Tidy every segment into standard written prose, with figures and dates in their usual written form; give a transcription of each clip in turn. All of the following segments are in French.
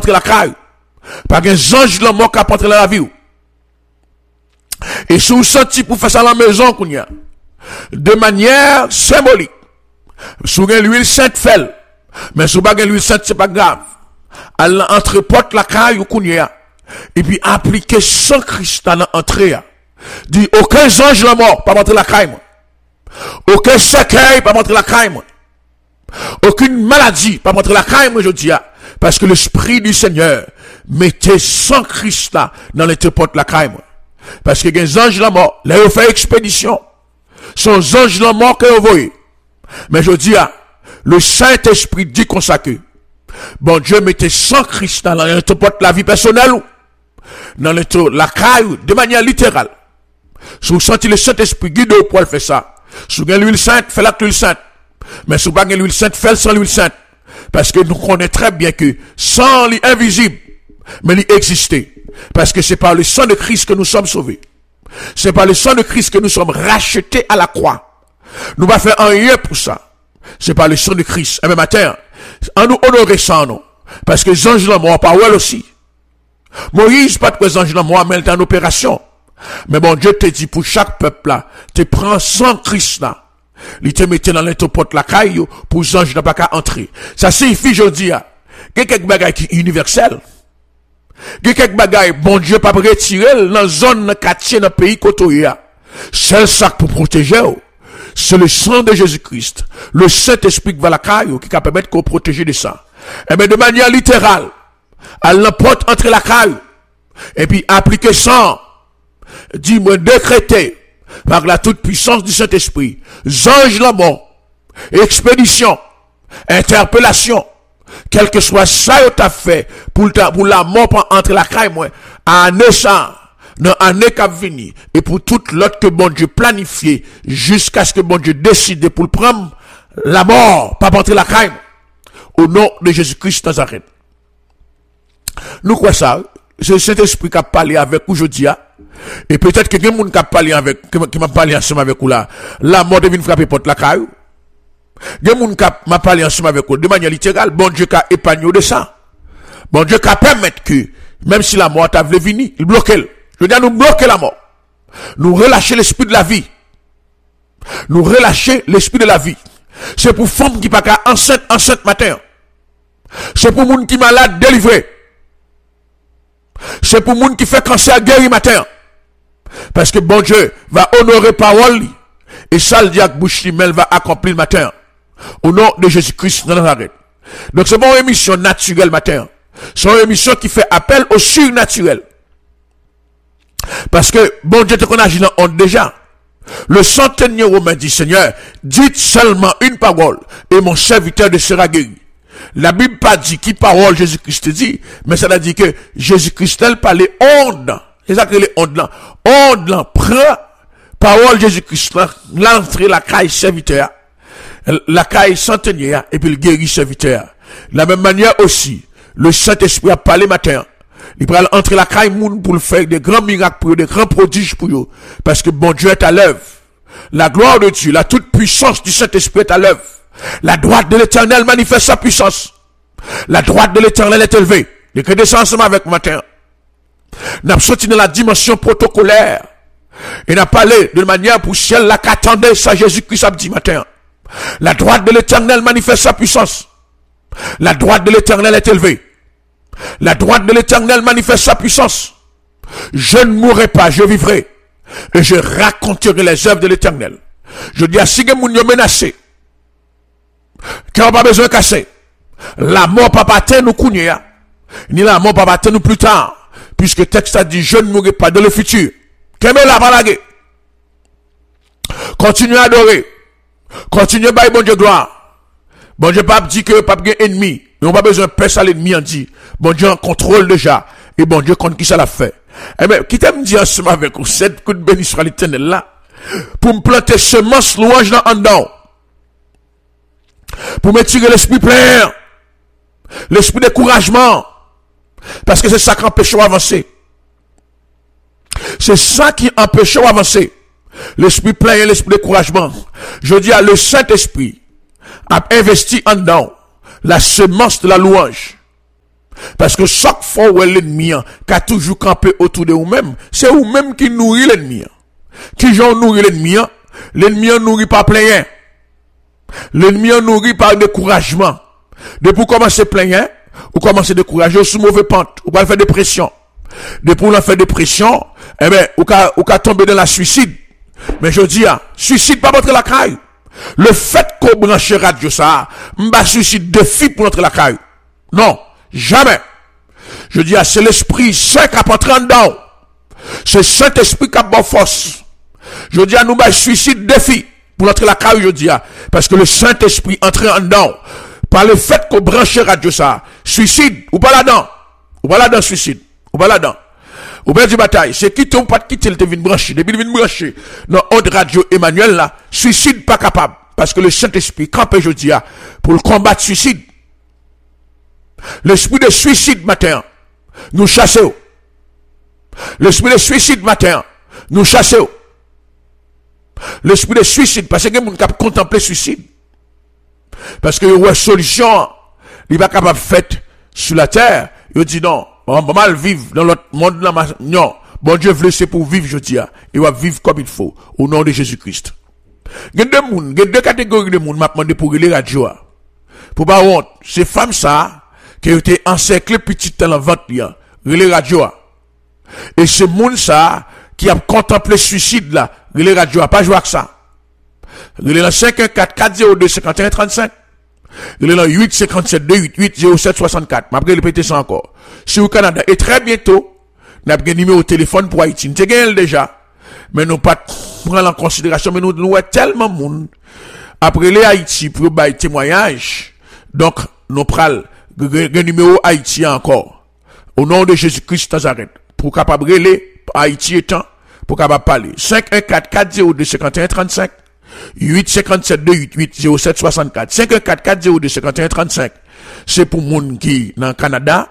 la caille. Pas qu'un ange de la mort qui a entré dans la vie. Et si vous sentez pour faire ça à la maison, de manière symbolique, si vous avez l'huile sainte, fait. Mais si vous n'avez pas l'huile sainte, c'est pas grave. Elle entreporte la caille ou et puis appliquer sans Christ dans l'entrée. Dit, aucun ange de la mort pas rentrer la caille. Aucun cercueil pas rentrer la caille. Aucune maladie pas rentrer la caille, je dis. Parce que l'Esprit du Seigneur mettait sans Christ là dans l'entrepôt la caille. Parce que les anges de la mort, là, ils fait expédition. Sont anges de la mort que vous voyez. Mais je dis, le Saint-Esprit dit comme ça que, bon Dieu mettait sans Christ dans l'entrepôt la vie personnelle, dans la caille, de manière littérale. Si vous sentez le Saint-Esprit guide pour faire ça, si vous avez l'huile sainte, faites la l'huile sainte. Mais si vous n'avez pas l'huile sainte, faites sans l'huile sainte. Parce que nous connaissons très bien que sans l'invisible, mais l'exister. Parce que c'est par le sang de Christ que nous sommes sauvés. C'est par le sang de Christ que nous sommes rachetés à la croix. Nous ne faire rien pour ça. C'est par le sang de Christ. Et même matin, en nous honorer ça, non. Parce que les anges de la mort, pas well aussi. Moïse, pas de quoi les anges de la mort, mais il est en opération. Mais bon, Dieu te dit pour chaque peuple là, te prends sans Christ là. Il te mette dans l'entrepôt la caille pour les anges n'a pas qu'à entrer. Ça signifie, je dis, il y a quelques bagailles qui universelles. Il y a quelques bagailles, bon Dieu pas retirer dans la zone quartier dans le pays côté. Seul sac pour protéger. C'est le sang de Jésus-Christ. Le Saint-Esprit qui va la caille qui va permettre qu'on protège de ça. Et bien de manière littérale, elle l'emporte entre la caille. Et puis appliquer ça. Dis-moi décréter par la toute puissance du Saint-Esprit, ange la mort, expédition, interpellation, quel que soit ça que tu as fait pour la mort entre la caille, moi, à année ça, dans année qui venir, et pour toute l'autre que bon Dieu planifié, jusqu'à ce que bon Dieu décide pour prendre la mort, pas entre la caille, au nom de Jésus-Christ Nazareth. Nous quoi ça? C'est cet esprit qui a parlé avec aujourd'hui, et peut-être que quelqu'un qui a parlé avec, qui m'a parlé ensemble avec vous là, la mort devine frapper porte la caille. Quelqu'un qui m'a parlé ensemble avec vous, de manière littérale, bon Dieu qui a épargné de ça. Bon Dieu qui a permettre que, même si la mort a voulu venir, il bloque. Je veux dire, nous bloquer la mort. Nous relâcher l'esprit de la vie. Nous relâcher l'esprit de la vie. C'est pour femme qui pas qu'à enceinte matin. C'est pour monde qui malade délivré. C'est pour monde qui fait cancer guéri matin. Parce que bon Dieu va honorer parole et ça le diable bouche elle va accomplir le matin. Au nom de Jésus-Christ de Nazareth. Donc c'est une émission naturelle matin. C'est une émission qui fait appel au surnaturel. Parce que bon Dieu te connaît dans honte déjà. Le centenier romain dit Seigneur, dites seulement une parole et mon serviteur de sera guéri. La Bible pas dit qui parole Jésus-Christ dit, mais ça a dit que Jésus-Christ elle parlait onde. C'est ça que les ondes là. Onde là prend parole Jésus-Christ là, l'entrée la caille serviteur. La caille centenier et puis le guérit serviteur. De la même manière aussi, le Saint-Esprit a parlé matin. Il va entrer la caille moun pour le faire des grands miracles pour eux, des grands prodiges pour eux. Parce que bon Dieu est à l'œuvre. La gloire de Dieu, la toute puissance du Saint-Esprit est à l'œuvre. La droite de l'Éternel manifeste sa puissance. La droite de l'Éternel est élevée. Les que descend ensemble avec matin. N'a sorti dans la dimension protocolaire. Et n'a parlé de manière pour ciel là qu'attendait ça Jésus-Christ a dit matin. La droite de l'Éternel manifeste sa puissance. La droite de l'Éternel est élevée. La droite de l'Éternel manifeste sa puissance. Je ne mourrai pas, je vivrai. Et je raconterai les œuvres de l'Éternel. Je dis à si vous êtes menacé, qui n'a pas besoin de casser. La mort pas battre nous kounia. Ni la mort pas battre nous plus tard. Puisque le texte a dit, je ne mourrai pas dans le futur. Qu'est-ce que la balade? Continuez à adorer. Continuez à bailler bon Dieu gloire. Bon Dieu pas dit que pas de ennemi. Mais on pas besoin de passer à l'ennemi en dit. Bon Dieu en contrôle déjà. Et bon Dieu compte qui ça l'a fait. Eh bien, qui t'aime dire ensemble avec vous, cette coup de bénédiction à l'Éternel là, pour me planter semence louange là en dedans. Pour me tirer l'esprit plein. L'esprit de découragement. Parce que c'est ça qui empêche d'avancer. C'est ça qui empêche d'avancer. L'esprit plein et l'esprit de découragement. Je dis à le Saint-Esprit a investi en dedans la semence de la louange. Parce que chaque fois où l'ennemi qui a toujours campé autour de vous-même, c'est vous-même qui nourrit l'ennemi. Qui j'en nourrit l'ennemi? L'ennemi nourrit pas plein. L'ennemi nourrit par découragement. Depuis commencer plein, ou commencer décourager sous mauvaise pente, ou pas faire dépression. Depuis on fait dépression, eh ben, ou ka tomber dans la suicide. Mais je dis, suicide pas rentrer la caille. Le fait qu'on branche radio ça, m'ba suicide de filles pour entrer la caille. Non, jamais. Je dis, c'est l'esprit saint qui a entré en dedans. C'est Saint-Esprit qui a bonne force. Je dis, nous ba suicide de filles pour entrer la caille, je dis, parce que le Saint-Esprit entre en dedans. Par le fait qu'on branche radio ça, suicide, ou pas là-dedans. Ou pas là-dedans, suicide. Ou pas là-dedans. Ou bien du bataille, c'est quitter ou pas de quitter, te vient brancher. Depuis vient brancher, dans Onde Radio Emmanuel là, suicide pas capable. Parce que le Saint-Esprit, campé, je dis, pour le combattre suicide. L'esprit de suicide matin, nous chassons. L'esprit de suicide matin, nous chassons. L'esprit de suicide, parce que les gens qui contempler suicide. Parce que une solution, il n'est pas capable de faire sur la terre. Il dit non, on va mal vivre dans l'autre monde. Non, bon Dieu veut laisser pour vivre, je dis. Il va vivre comme il faut, au nom de Jésus-Christ. Il y a deux catégories de monde, m'a demandé pour les radios. Pour pas honte, ces femmes ça, qui ont été encerclées petit dans la vente, les radios. Et ce monde ça, qui a contemplé le suicide là, les radios, pas jouer avec ça. Il est dans 514-402-5135. Il est dans 857-288-0764. M'après répéter ça encore. Sur le Canada. Et très bientôt, nous avons un numéro de téléphone pour Haïti. Nous avons déjà. Mais nous pas prendre en considération. Mais nous avons tellement de monde. Après les Haïti, pour bailler témoignage. Donc, nous prenons un numéro haïtien encore. Au nom de Jésus-Christ Nazareth. Pour capable relayer Haïti étant. Pour capable parler. 514-402-5135. 857-288-0764. 514-402-5135. C'est pour moun qui dans le Canada.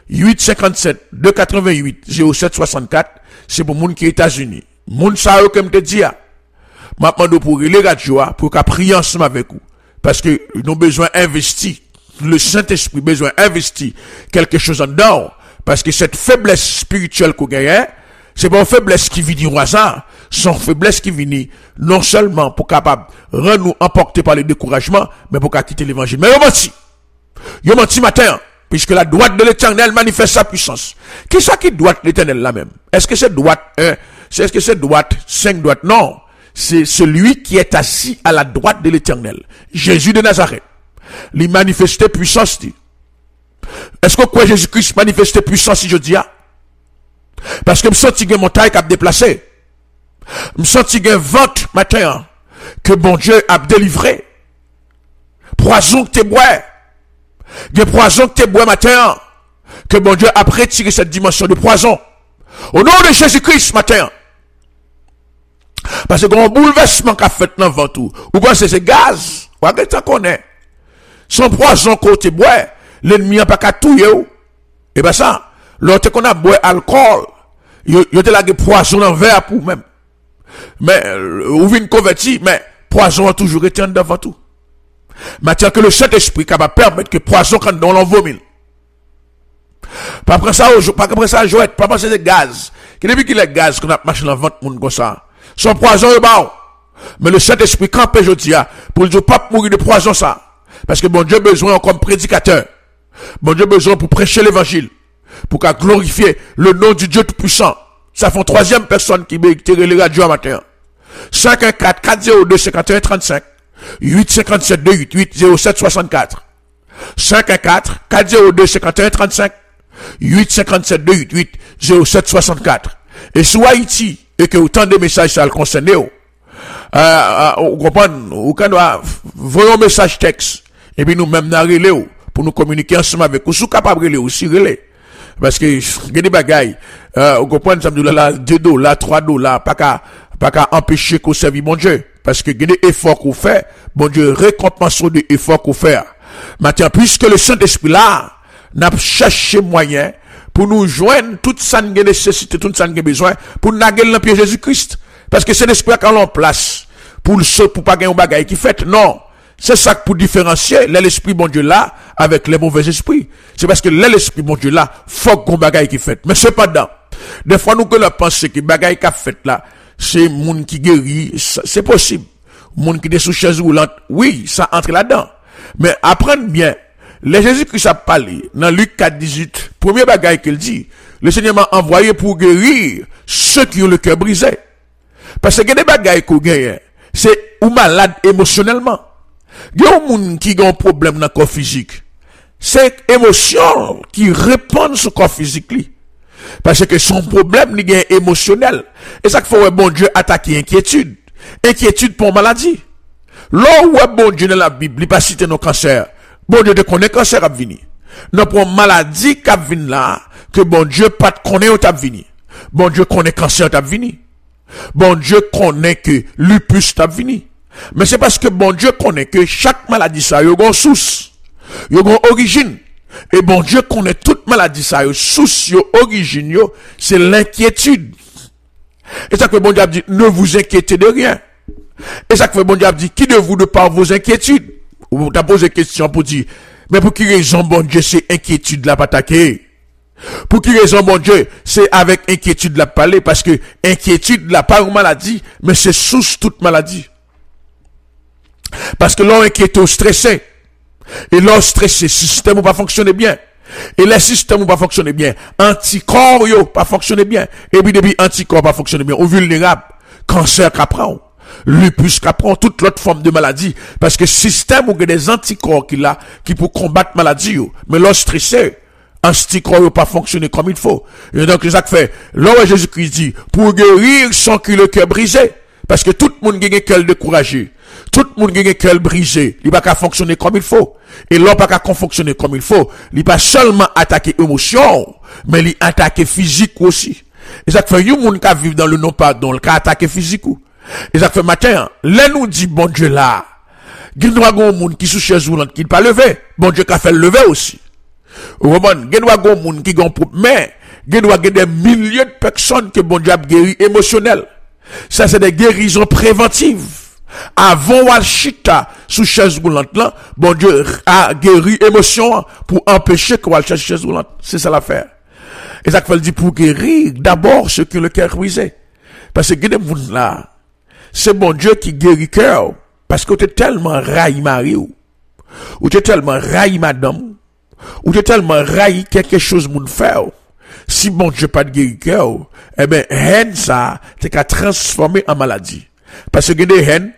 857-288-0764. C'est pour moun qui États-Unis. Moun sa yo comme te dit, m'a demandé pour les radio pour qu'a prier ensemble avec vous. Parce que nous avons besoin d'investir. Le Saint-Esprit besoin d'investir quelque chose en dedans. Parce que cette faiblesse spirituelle qu'on gagne, c'est pas une faiblesse qui vient du hasard, c'est une faiblesse qui vient non seulement pour capable rendre nous emporter par le découragement, mais pour quitter l'évangile. Mais yo menti matin, puisque la droite de l'Éternel manifeste sa puissance. Qui ça qui droite l'Éternel là même? Est-ce que c'est droite est-ce que c'est droite 5 droites? Non, c'est celui qui est assis à la droite de l'Éternel. Jésus de Nazareth. Il manifestait puissance. Est-ce que quoi Jésus-Christ manifestait puissance si je dis? Parce que me senti une montagne qui a déplacé. Me senti une vente matin que bon Dieu a délivré. Poison que t'es bois. Des poisons que t'es bois matin que bon Dieu a retiré cette dimension de poison. Au nom de Jésus-Christ matin. Parce que un bouleversement qu'a fait dans le ventre. Ou quoi c'est gaz. Ou quoi tu connais. Son poison côté bois. L'ennemi n'a pas qu'à touiller. Et ben ça. L'autre qu'on a boit alcool, il y a des poisons dans le verre pour même. Mais, ou vient converti, mais poison a toujours été devant tout. Maintenant que le Saint-Esprit capable permettre que poison quand on l'envomit. Pas après ça, jouet, pas penser des gaz. Depuis qu'il y a des gaz qu'on a marché dans le ventre, monde comme ça. Son poison est bon. Mais le Saint-Esprit campé, je dis, pour ne pas mourir de poison ça. Parce que bon Dieu a besoin comme prédicateur. Bon Dieu a besoin pour prêcher l'évangile. Pour qu'à glorifier le nom du Dieu Tout-Puissant. Ça fait une troisième personne qui m'a éclairé les radios matin. 514-402-5135. 857-288-0764. 514-402-5135. 857-288-0764. Et sur Haïti, et que autant de messages ça le concerne, vous comprenez, vous voyez un message texte, et puis nous même narrer pour nous communiquer ensemble avec vous. Sous capable de aussi relais. Parce que, il y a des bagailles, vous comprenez, ça me dit là, $2, $3, pas qu'à empêcher qu'on serve mon Dieu. Parce que, il y a des efforts qu'on fait, bon Dieu récompense des efforts qu'on fait. Maintenant, puisque le Saint-Esprit là, n'a cherché moyen pour nous joindre toute ça nous nécessité, toute ça nous besoin, pour nous naguer dans pied Jésus-Christ. Parce que c'est l'Esprit qui est en place, pour pas gagner un bagaille qui fait, non. C'est ça pour différencier l'esprit bon Dieu là avec les mauvais esprits. C'est parce que l'esprit bon Dieu là, faut qu'on bagaille qui fait. Mais cependant, des fois nous que la pensons que bagaille qui fait là, c'est moun qui guérit, c'est possible. Moun qui est sous chaise roulante, oui, ça entre là-dedans. Mais apprenez bien, le Jésus-Christ a parlé dans Luc 4, 18, premier bagaille qu'il dit, le Seigneur m'a envoyé pour guérir ceux qui ont le cœur brisé. Parce que des bagailles qu'on gagne, c'est ou malade émotionnellement. Il y a un monde qui a un problème dans le corps physique. C'est émotion qui répond sur le corps physique. Parce que son problème, il est émotionnel. Et ça qu'il faut, bon Dieu, attaquer inquiétude. Inquiétude pour maladie. Là où bon Dieu dans la Bible, il pas cité nos cancers. Bon Dieu te connaît cancer à venir. Non pour maladie qui venir là, que bon Dieu pas te connaît où t'a venir. Bon Dieu connaît cancer t'a venir. Bon Dieu connaît que lupus t'a venir. Mais c'est parce que bon Dieu connaît que chaque maladie ça, y a une source. Y a une origine. Et bon Dieu connaît toute maladie ça, y a source, y a origine, c'est l'inquiétude. Et ça que bon Dieu dit, ne vous inquiétez de rien. Et ça que bon Dieu dit, qui de vous de par vos inquiétudes? Ou t'as posé question pour dire, mais pour qui raison bon Dieu c'est inquiétude là pas attaquer? Pour qui raison bon Dieu c'est avec inquiétude là parler? Parce que inquiétude là pas une maladie, mais c'est source toute maladie. Parce que l'on inquiété ou stressé. Et l'on stressé, système ou pas fonctionner bien. Et les systèmes ou pas fonctionner bien. Anticorps yo pas fonctionner bien. Et puis depuis anticorps pas fonctionner bien. Ou vulnérable. Cancer qu'apprend. Lupus qu'apprend. Toute l'autre forme de maladie. Parce que système ou des anticorps qu'il a, qui pour combattre maladie yo. Mais l'on stressé. Anticorps yo pas fonctionner comme il faut. Et donc, c'est ça que fait. Là où Jésus-Christ dit, pour guérir sans que le cœur brisé. Parce que tout le monde gagne cœur découragé. Tout le monde gagne cœur brisé. Il va pas fonctionner comme il faut. Et l'homme pas qu'à fonctionner comme il faut. Il pas seulement attaquer émotion, mais il attaquer physique aussi. Et ça fait, yon moun ka vivre dans le non pardon, le ka attaquer physique ou. Et ça fait matin, là nous dit bon Dieu là. Gen doit gon moun qui sous chaise roulante qui pas lever. Bon Dieu ka fait lever aussi. Ou bon, gen doit gon moun qui gon mais gen doit gen des milliers de personnes que bon Dieu a guéri émotionnel. Ça c'est des guérisons préventives. Avant Walchita sous chaise roulante là, bon Dieu a guéri émotion pour empêcher que Walchita sous chaise roulante. C'est ça l'affaire. Et ça qu'il dit pour guérir d'abord ce que le cœur brisé. Parce que des gens là, c'est bon Dieu qui guérit cœur. Parce que tu es tellement raï mari ou tu es tellement raï madame ou tu es tellement raï quelque chose moun faire. Si bon Dieu pas de guérir cœur, eh ben haine ça, c'est qu'à transformer en maladie. Parce que des haines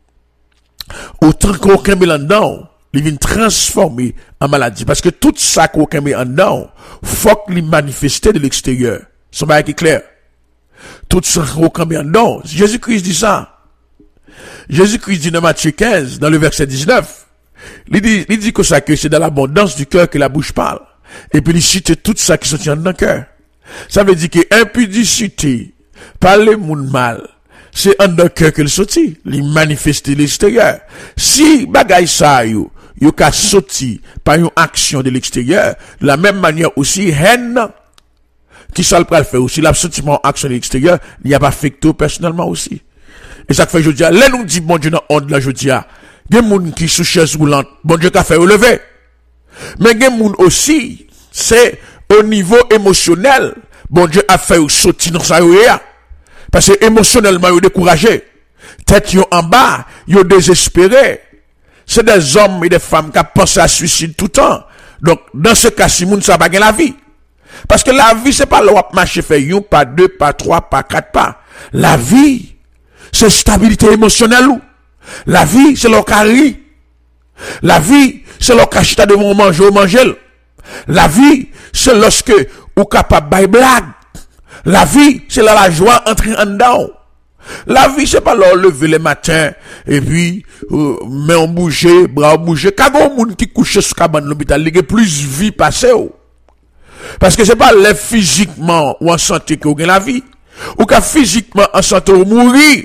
autant qu'aucun met en dedans, il vient transformer en maladie. Parce que tout ça qu'aucun met en dedans, faut qu'il manifeste de l'extérieur. C'est pas clair. Tout ça qu'aucun met en dedans. Jésus-Christ dit ça. Jésus-Christ dit dans Matthieu 15, dans le verset 19, il dit que ça, que c'est dans l'abondance du cœur que la bouche parle. Et puis il cite tout ça qui se tient dans le cœur. Ça veut dire que impudicité, parler moun mal, c'est en dans le cœur que le sorti, il manifeste l'extérieur. Si bagay sa yo ka sorti par une action de l'extérieur, de la même manière aussi, haine, qui ça le pral faire aussi, l'absentiment action de l'extérieur, il y a pas affecté personnellement aussi. Et ça fait, je dis, là, nous dit, bon Dieu, dans honte, là, je dis, gen moun qui sous chaise roulante, bon Dieu, qu'a fait relever. Mais gen moun aussi, c'est au niveau émotionnel, bon Dieu a fait sortir dans sa yoya. Parce que émotionnellement, yo découragé. Tête yo en bas, yo désespéré. C'est des hommes et des femmes qui pensent à suicide tout le temps. Donc, dans ce cas, si moun sa pas la vie. Parce que la vie, c'est pas le wap marcher fait yon, pas deux, pas trois, pas quatre pas. La vie, c'est stabilité émotionnelle ou. La vie, c'est l'ocari. La vie, c'est l'ocachita devant manger. La vie, c'est lorsque ou capable de blague. La vie, c'est là la joie entrer en dedans. La vie, c'est pas leur lever le matin, et puis, main bouger, bras bouger. Quand on moun qui couche sous cabane l'hôpital, il y a plus vie passée. Parce que c'est pas les physiquement ou en santé que vous avez la vie. Ou qu'à physiquement en santé ou mourir.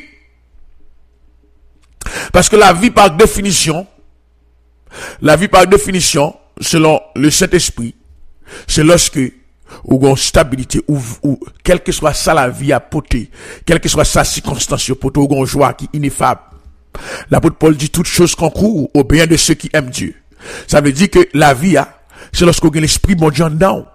Parce que la vie par définition, selon le Saint-Esprit, c'est lorsque ou gon stabilité ou quelle que soit ça la vie à porter, quelle que soit sa circonstance porter ou gon joie qui ineffable. L'apôtre Paul dit toutes choses concourent au bien de ceux qui aiment Dieu. Ça veut dire que la vie, c'est lorsqu'on a l'esprit bon Dieu dedans.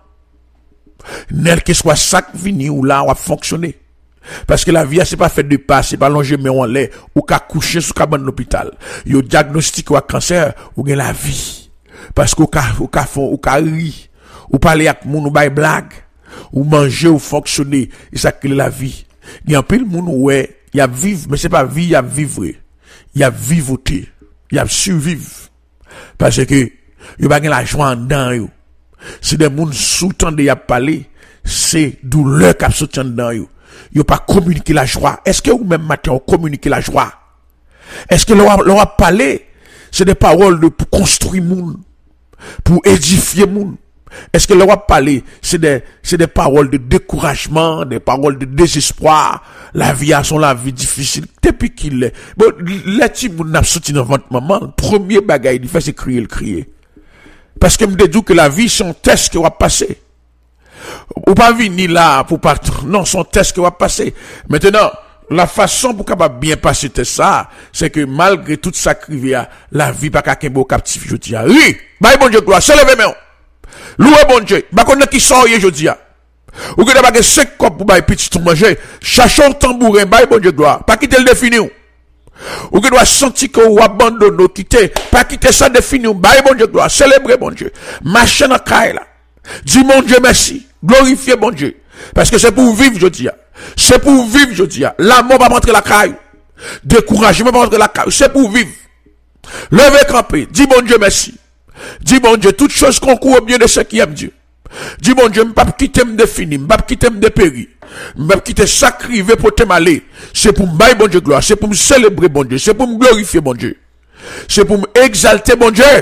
Nel que soit ça qui vient ou là, on va fonctionner. Parce que la vie, c'est pas fait de pas, c'est pas longer mais on l'est, ou qu'à coucher sous cabane l'hôpital. Yo diagnostic ou à cancer, ou gen la vie. Parce qu'au cas ri, ou parler avec moun ou bay blague, ou manger ou fonctionner, et ça crée la vie. Il y a un peu de moun ouais, il y a vivre, mais c'est pas vie, il y a vivre. Il y a vivoter, il y a survivre. Parce que, yo pas gen la joie en dedans yo. Si des moun sous-tendent y a parlé, c'est douleur qui a sauté en dedans yo. Yo pas communiquer la joie. Est-ce que vous même matin, on communique la joie? Est-ce que l'on a parlé? C'est des paroles pour construire moun, pour édifier moun. Est-ce que l'on a parlé? C'est des paroles de découragement, des paroles de désespoir. La vie a son la vie difficile. Depuis qu'il est. Bon, les petits moun n'a sauté dans votre maman. Le premier bagage, il fait, c'est crier. Parce que me dit que la vie, c'est un test qui va passer. Ou pas venir là pour partir. Non, son test qui va passer. Maintenant, la façon pour capable bien passer ça, c'est que malgré toute ça qui la vie pas qu'un beau captif, je dis. Oui, bah bon Dieu gloire, se levez main. Louez bon Dieu. Bah qu'on qui sort je dis. Ou que d'abord 5 copes pour bailler petit tout manger, cherchons tambourin, bah bon Dieu gloire. Pas quitter le défini. Ou que doit sentir que ou abandonne, quitter, pas quitter ça défini, bah bon Dieu gloire, célébrer bon Dieu. Marcher dans caille là. Dis mon Dieu merci. Glorifier bon Dieu. Parce que c'est pour vivre, je dis. C'est pour vivre, je dis. L'amour va rentrer la caille. Découragement va rentrer la caille. C'est pour vivre. Levez campé. Dis bon Dieu merci. Dis bon Dieu, toutes choses concourent au bien de ceux qui aiment Dieu. Dis bon Dieu, je ne vais pas quitter me définir, je ne vais pas quitter me dépérir. Je ne vais pas quitter sacrifier pour te m'aller. C'est pour me bailler bon Dieu gloire. C'est pour me célébrer bon Dieu. C'est pour me glorifier bon Dieu. C'est pour me exalter bon Dieu.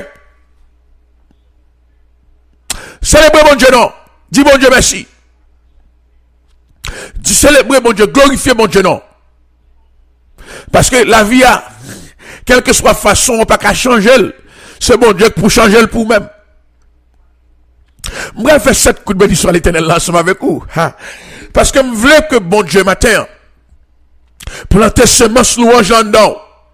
Célébrer bon Dieu non. Dis bon Dieu merci. Dis célébrer bon Dieu, glorifier bon Dieu non. Parce que la vie a, quelle que soit façon, on n'a pas qu'à changer. C'est bon Dieu pour changer pour même. Moi, je fais 7 coups de bénédiction à l'éternel là, ensemble avec vous. Parce que je voulais que bon Dieu matin, planter semence louange en dedans.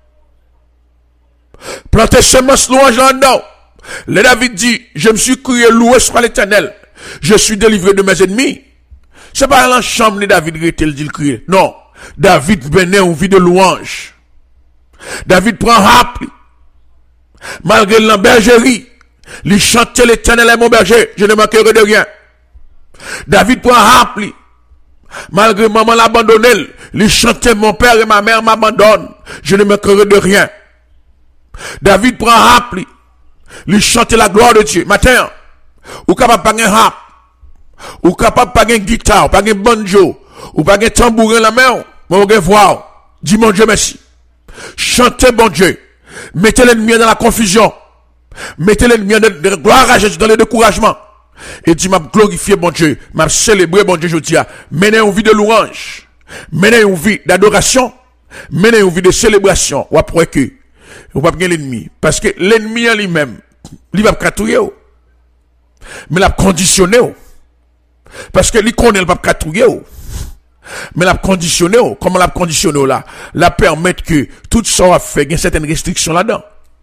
Planter semence louange en dedans. Le David dit, je me suis crié loué soit l'éternel. Je suis délivré de mes ennemis. C'est pas dans la chambre de David qui dit le crier. Non. David venait en vie de louange. David prend rap. Malgré la bergerie, il chantait l'éternel est mon berger. Je ne manquerai de rien. David prend rap. Malgré maman l'abandonné, il chantait mon père et ma mère m'abandonnent. Je ne manquerai de rien. David prend rap. Il chantait la gloire de Dieu. Matin, ou capable pas un rap, ou capable pas une guitare, pas un banjo, ou pas un tambourin la main, mais on voix. Dis mon Dieu merci. Chantez bon Dieu. Mettez l'ennemi dans la confusion. Mettez l'ennemi dans la gloire à Jésus, dans le découragement. Et dis m'a glorifié bon Dieu, m'a célébré bon Dieu, je dis, menez une vie de louange, menez une vie d'adoration, menez une vie de célébration, ou après que, ou pas bien l'ennemi. Parce que l'ennemi en lui-même, il va catouiller, mais il a conditionné. Parce que il connaît, il va catouiller. Mais l'a conditionné, comment l'a conditionné là? La permettre que tout ça a fait, il y a certaines restrictions là-dedans.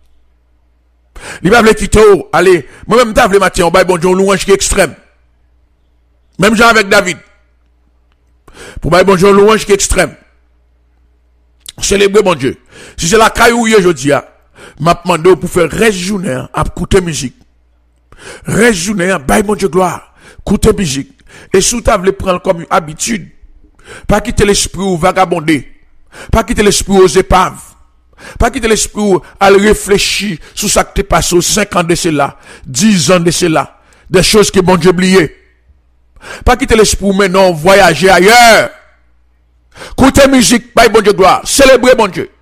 Il va vouloir quitter, allez, moi-même, t'as voulu matin, on va bon Dieu, louange qui est extrême. Même genre avec David. Pour bon Dieu, louange qui est extrême. Célébrer bon Dieu. Si c'est la caillou, je dis, m'a demandé pour faire reste journée, à écouter musique. Reste journée, baille bon Dieu gloire, écouter musique. Et sous t'as voulu prendre comme une habitude. Pas quitter l'esprit ou vagabonder. Pas quitter l'esprit aux épaves. Pas quitter l'esprit ou à réfléchir sur ça que t'es passé aux 5 ans de cela, 10 ans de cela. Des choses que bon Dieu oublié. Pas quitter l'esprit ou maintenant voyager ailleurs. Écoutez musique, bye bon Dieu gloire. Célébrez bon Dieu.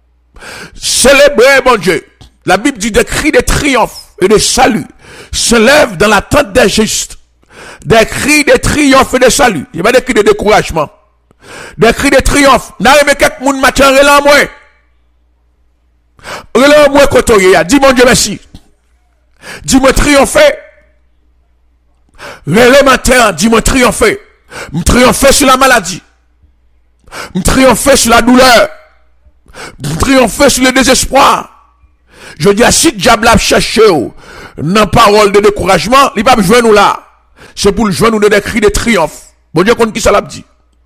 Célébrez bon Dieu. La Bible dit des cris de triomphe et de salut se lèvent dans la tente des justes. Des cris de triomphe et de salut. Il y a pas des cris de découragement. Des cris de triomphe. N'arrivez quelqu'un moun matin relan moi. Relan moi kotoye. Dis mon Dieu merci. Dis-moi triompher. Relan matin, dis-moi triompher. Me triompher sur la maladie. Me triompher sur la douleur. Triompher sur le désespoir. Je dis, si le diable a cherché, dans parole de découragement, il va pas jouer nous là. C'est pour le jouer nous des cris de triomphe. Bon Dieu, compte qui ça l'a dit.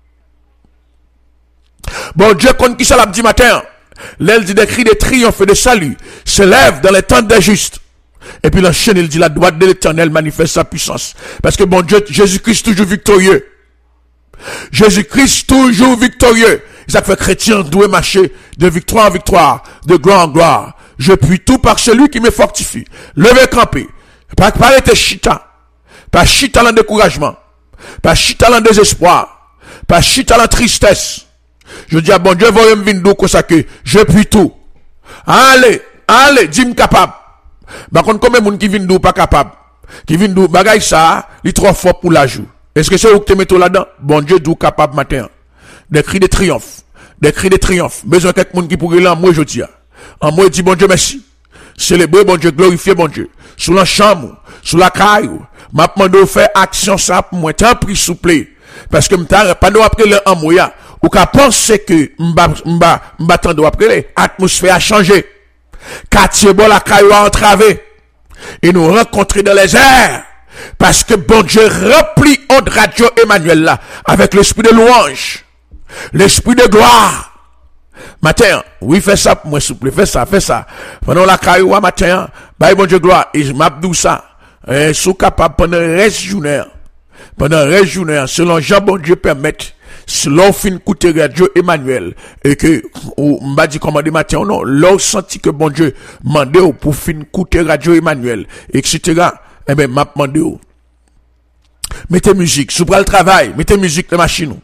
Bon Dieu, compte qui ça l'a dit matin. L'aile dit des cris de triomphe et de salut s'élève dans les temps des justes. Et puis l'enchaîne, il dit la droite de l'Éternel manifeste sa puissance. Parce que bon Dieu, Jésus-Christ toujours victorieux. Jésus-Christ toujours victorieux. Ça fait chrétien doit marcher de victoire en victoire, de gloire en gloire. Je puis tout par celui qui me fortifie. Levez campé. Pas être chita. Pas chita dans découragement. Pas chita dans désespoir. Pas chita dans tristesse. Je dis à bon Dieu, voyez me venir comme ça que je puis tout. Allez, dis-moi capable. Par contre, combien de monde qui vient d'où pas capable? Qui vient d'où bagaille ça, il est trop fort pour la joue. Est-ce que c'est vous qui te mettez là-dedans? Bon Dieu, d'où capable matin. Des cris de triomphe. Des cris de triomphe. Besoin de quelqu'un qui pourrait là, moi je dis. En moi, dit bon Dieu merci. Célébrer bon Dieu, glorifier bon Dieu. Sous la chambre, sous la caille, m'a demandé de faire action ça pour moi. Tant pris souple. Parce que m'ta pas de après le en moya. Ou qu'à penser que m'ba tendre après l'atmosphère a changé. Quartier bon la caille a entravé. Et nous rencontrer dans les airs. Parce que bon Dieu remplit on radio Emmanuel là. Avec l'esprit de louange. L'esprit de gloire. Matin, oui, fais ça pour moi, s'il vous plaît, fais ça. Pendant la caillou, matin, bye bon Dieu gloire, et je m'abdou ça. Sous capable pendant le reste journée. Pendant le reste journée, selon Jean bon Dieu permette, selon fin coûter radio Emmanuel, et que, ou m'a dit commander matin, non, l'on senti que bon Dieu mandé pour fin coûter radio Emmanuel, etc. Eh ben, m'a demandé, mettez musique, sous le travail, mettez musique de machine.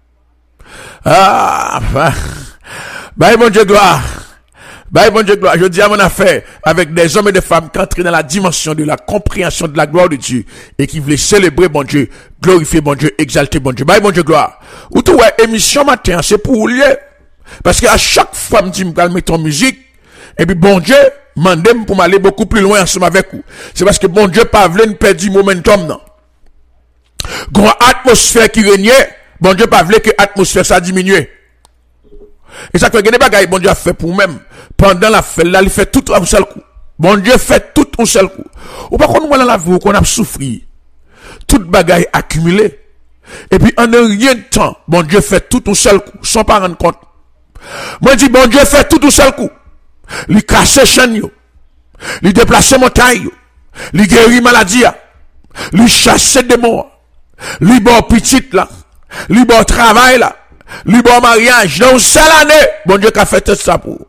Ah, bye bon Dieu gloire. Bye bon Dieu gloire. Je dis à mon affaire avec des hommes et des femmes qui entrent dans la dimension de la compréhension de la gloire de Dieu et qui voulaient célébrer bon Dieu, glorifier bon Dieu, exalter bon Dieu. Bye bon Dieu gloire. Ou tout ouais, émission matin, c'est pour lier. Parce que à chaque fois, me dit, me mettre en musique, et puis bon Dieu, mandem pour m'aller beaucoup plus loin ensemble avec vous. C'est parce que bon Dieu pas voulu nous perdre du momentum, non. Grand atmosphère qui régnait, bon Dieu pas voulu que l'atmosphère ça diminue. Et ça fait que des bagailles, bon Dieu a fait pour même. Pendant la fête, là, il fait tout un seul coup. Bon Dieu fait tout un seul coup. Ou pas qu'on dans la vie, qu'on a souffert. Toute bagaille accumulée. Et puis, en rien de temps, bon Dieu fait tout un seul coup, sans pas rendre compte. Moi, je dis, bon Dieu fait tout un seul coup. Il casse chaîne, il déplace montagne, il guérit maladie, il chasse démons, il bon petit là, il bon travail là. Lui bon mariage, dans une seule année, bon Dieu qui a fait tout ça pour.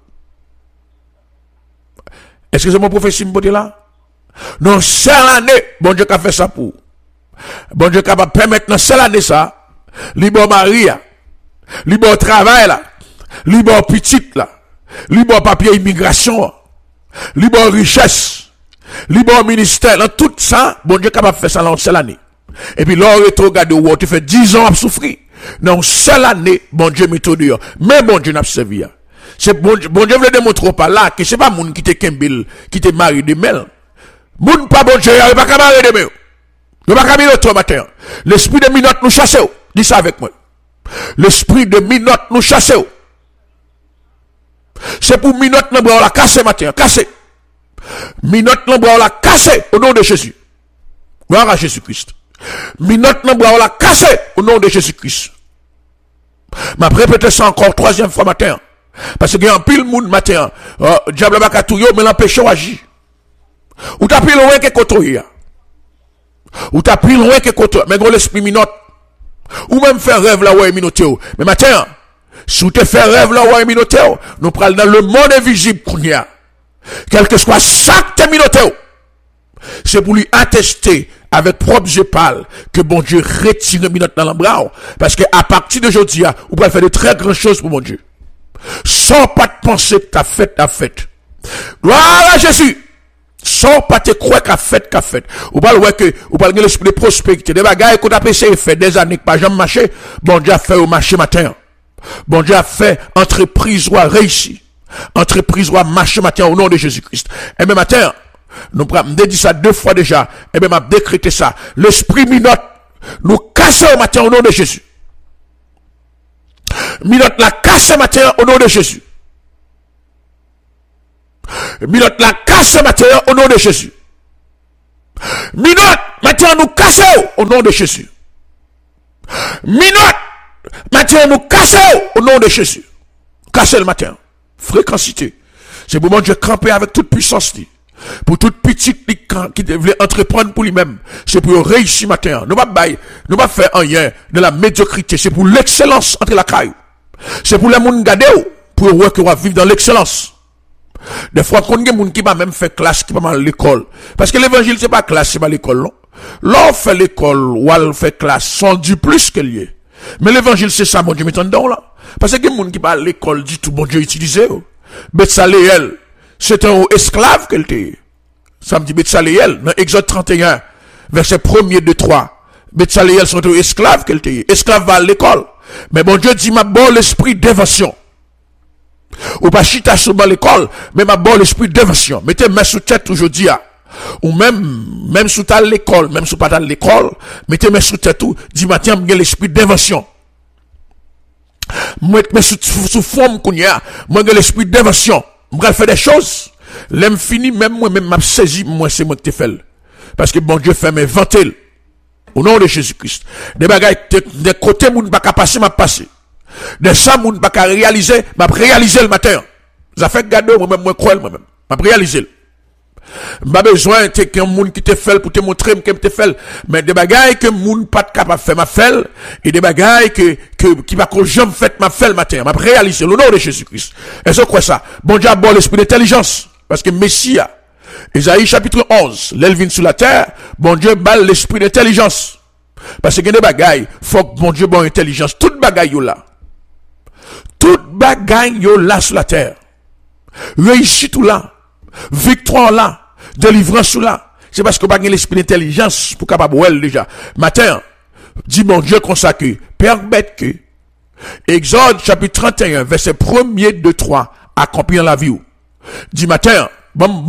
Est-ce que c'est mon prophétie me là? Dans une seule année, bon Dieu qui a fait ça pour. Bon Dieu qui va permettre dans une seule année ça, lui bon mariage, lui bon travail là, lui bon petit là, lui bon papier immigration, lui bon richesse, lui bon ministère, dans tout ça, bon Dieu qui va faire ça dans une seule année. Et puis là, on regarde où tu fais 10 ans à souffrir. Non, seule année, bon Dieu met au dehors. Mais bon Dieu n'a pas servi. C'est bon Dieu veut démontrer par là que c'est pas moun qui te kembil, qui te marie de mel. Moun pas bon Dieu, il pas qu'à marier de mel. Il pas qu'à marier toi matin. L'esprit de minote nous chasse. Dis ça avec moi. L'esprit de minote nous chasse. C'est pour minote nous bras la casser matin, casser. Minote nous bras la casser au nom de Jésus. Gloire à Jésus-Christ. Minote nous bras la casser au nom de Jésus-Christ. M'a répété ça encore troisième fois matin. Parce que y a un pile monde matin, diable va katouyo mais l'empêcher agir. Ou t'as pile loin que kotoya. Ou t'as pile loin que kotoya, mais gros l'esprit minote. Ou même faire rêve là ouais minoteo. Mais matin, si vous te fait rêve là ouais minoteo, nous prenons dans le monde invisible qu'on y a. Quel que soit ça que te minoteo. C'est pour lui attester avec propre yeux pâles que bon Dieu retire minute dans l'embras. Parce que à partir d'aujourd'hui, vous pouvez faire de très grandes choses pour mon Dieu. Sans pas te penser que t'as fait. Gloire à Jésus. Sans pas te croire qu'a fait. Ou pas le l'esprit de prospérité. Des bagailles qu'on a essayé fait des années que pas jamais marché. Bon Dieu a fait au marché matin. Bon Dieu a fait entreprise ou réussi. Entreprise ou marché matin au nom de Jésus-Christ. Et même matin, nous avons dit ça 2 fois déjà. Et bien, m'a décrété ça. L'esprit minote, nous casse au matin au nom de Jésus. Minote la casse au matin au nom de Jésus. Minot la casse matin au nom de Jésus. Minot matin nous casse au nom de Jésus. Minot matin nous casse au nom de Jésus. Cassez le matin. Fréquencité. C'est pour mon Dieu camper avec toute puissance. Pour toute petite qui voulait entreprendre pour lui-même. C'est pour réussir matin. Nous ne pas faire rien de la médiocrité. C'est pour l'excellence entre la caille. C'est pour les gens garder pour voir qu'on va vivre dans l'excellence. Des fois, quand il y a des gens qui va même faire classe, qui va mal l'école. Parce que l'évangile, c'est pas classe, c'est pas l'école, non. Là, on fait l'école, ou on fait classe, sont du plus que lié. Mais l'évangile, c'est ça, mon Dieu, mettons là. Parce que les gens qui va à l'école, dit tout, bon Dieu, utilisé. Betsaléel, c'est un esclave qu'elle était. Ça me dit Betsaléel, dans Exode 31, verset 1er de 3. Betsaléel, c'est un esclave qu'elle était. Esclave va à l'école. Mais bon Dieu dit, ma bon l'esprit d'évasion. Ou pas chita sur l'école, mais ma bon l'esprit d'évasion. Mettez main sous tête aujourd'hui. Ou même sous ta l'école, même sous pas ta l'école, mettez main sous tête tout, dit matin, j'ai l'esprit d'évasion. Moi, sous forme qu'on y a, moi, j'ai l'esprit d'évasion. Moi, faire des choses. L'aime fini, même moi, m'a saisi, moi, c'est moi qui t'ai fait. Parce que bon Dieu fait m'inventer. Au nom de Jésus-Christ. Des bagailles, des côtés, moun pas passer, m'a passé. Des ça, moun pas réaliser, m'a réalisé le matin. Ça fait garder, moi-même, moi, croire, moi-même. M'a réalisé. M'a besoin, t'es qu'un moun qui te fait pour te montrer, que te fait. Mais des bagailles que moun pas capable de faire, m'a fait. Et des bagailles qui va qu'on jamais fait, m'a fait le matin. M'a réalisé. Au nom de Jésus-Christ. Et c'est quoi ça? Bon Dieu a bon l'esprit d'intelligence. Parce que Messie, Isaïe chapitre 11, l'elvin sur la terre, bon Dieu balle l'esprit d'intelligence. Parce que des bagailles, faut que bon Dieu bon intelligence. Toute bagaille yo là. Toute bagaille yo là sur la terre. Réussite tout là. Victoire là. Délivrance tout là. C'est parce que pas l'esprit d'intelligence pour capable well déjà. Matin, dit mon Dieu consacré, permettre que Exode chapitre 31, verset 1er de 3, accomplir la vie. Dit matin, Bam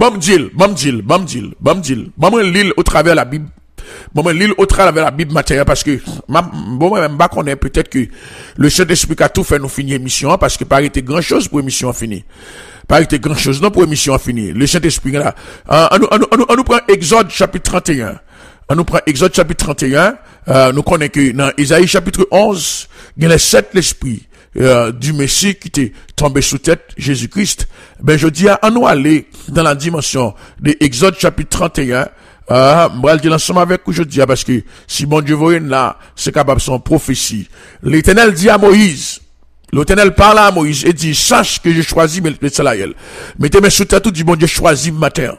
l'île au travers la Bible. L'île au travers la Bible matérielle parce que, même pas qu'on est peut-être que le Saint-Esprit a tout fait nous finir émission parce que pas été grand chose pour émission finie. Pas été grand chose non pour émission finie. Le Saint-Esprit là. On nous prend Exode chapitre 31. On nous prend Exode chapitre 31. Nous connaissons que dans Isaïe chapitre 11, il y a les 7 l'esprits. Du Messie qui était tombé sous tête, Jésus-Christ, ben je dis à nous aller dans la dimension de Exode chapitre 31, on va le dire ensemble avec vous, je dis, parce que si mon Dieu voyait là, c'est capable son prophétie. L'Éternel dit à Moïse, l'Éternel parle à Moïse et dit, sache que j'ai choisi Betsaléel. Mettez-moi sous tête tout, dit, mon Dieu choisi matin.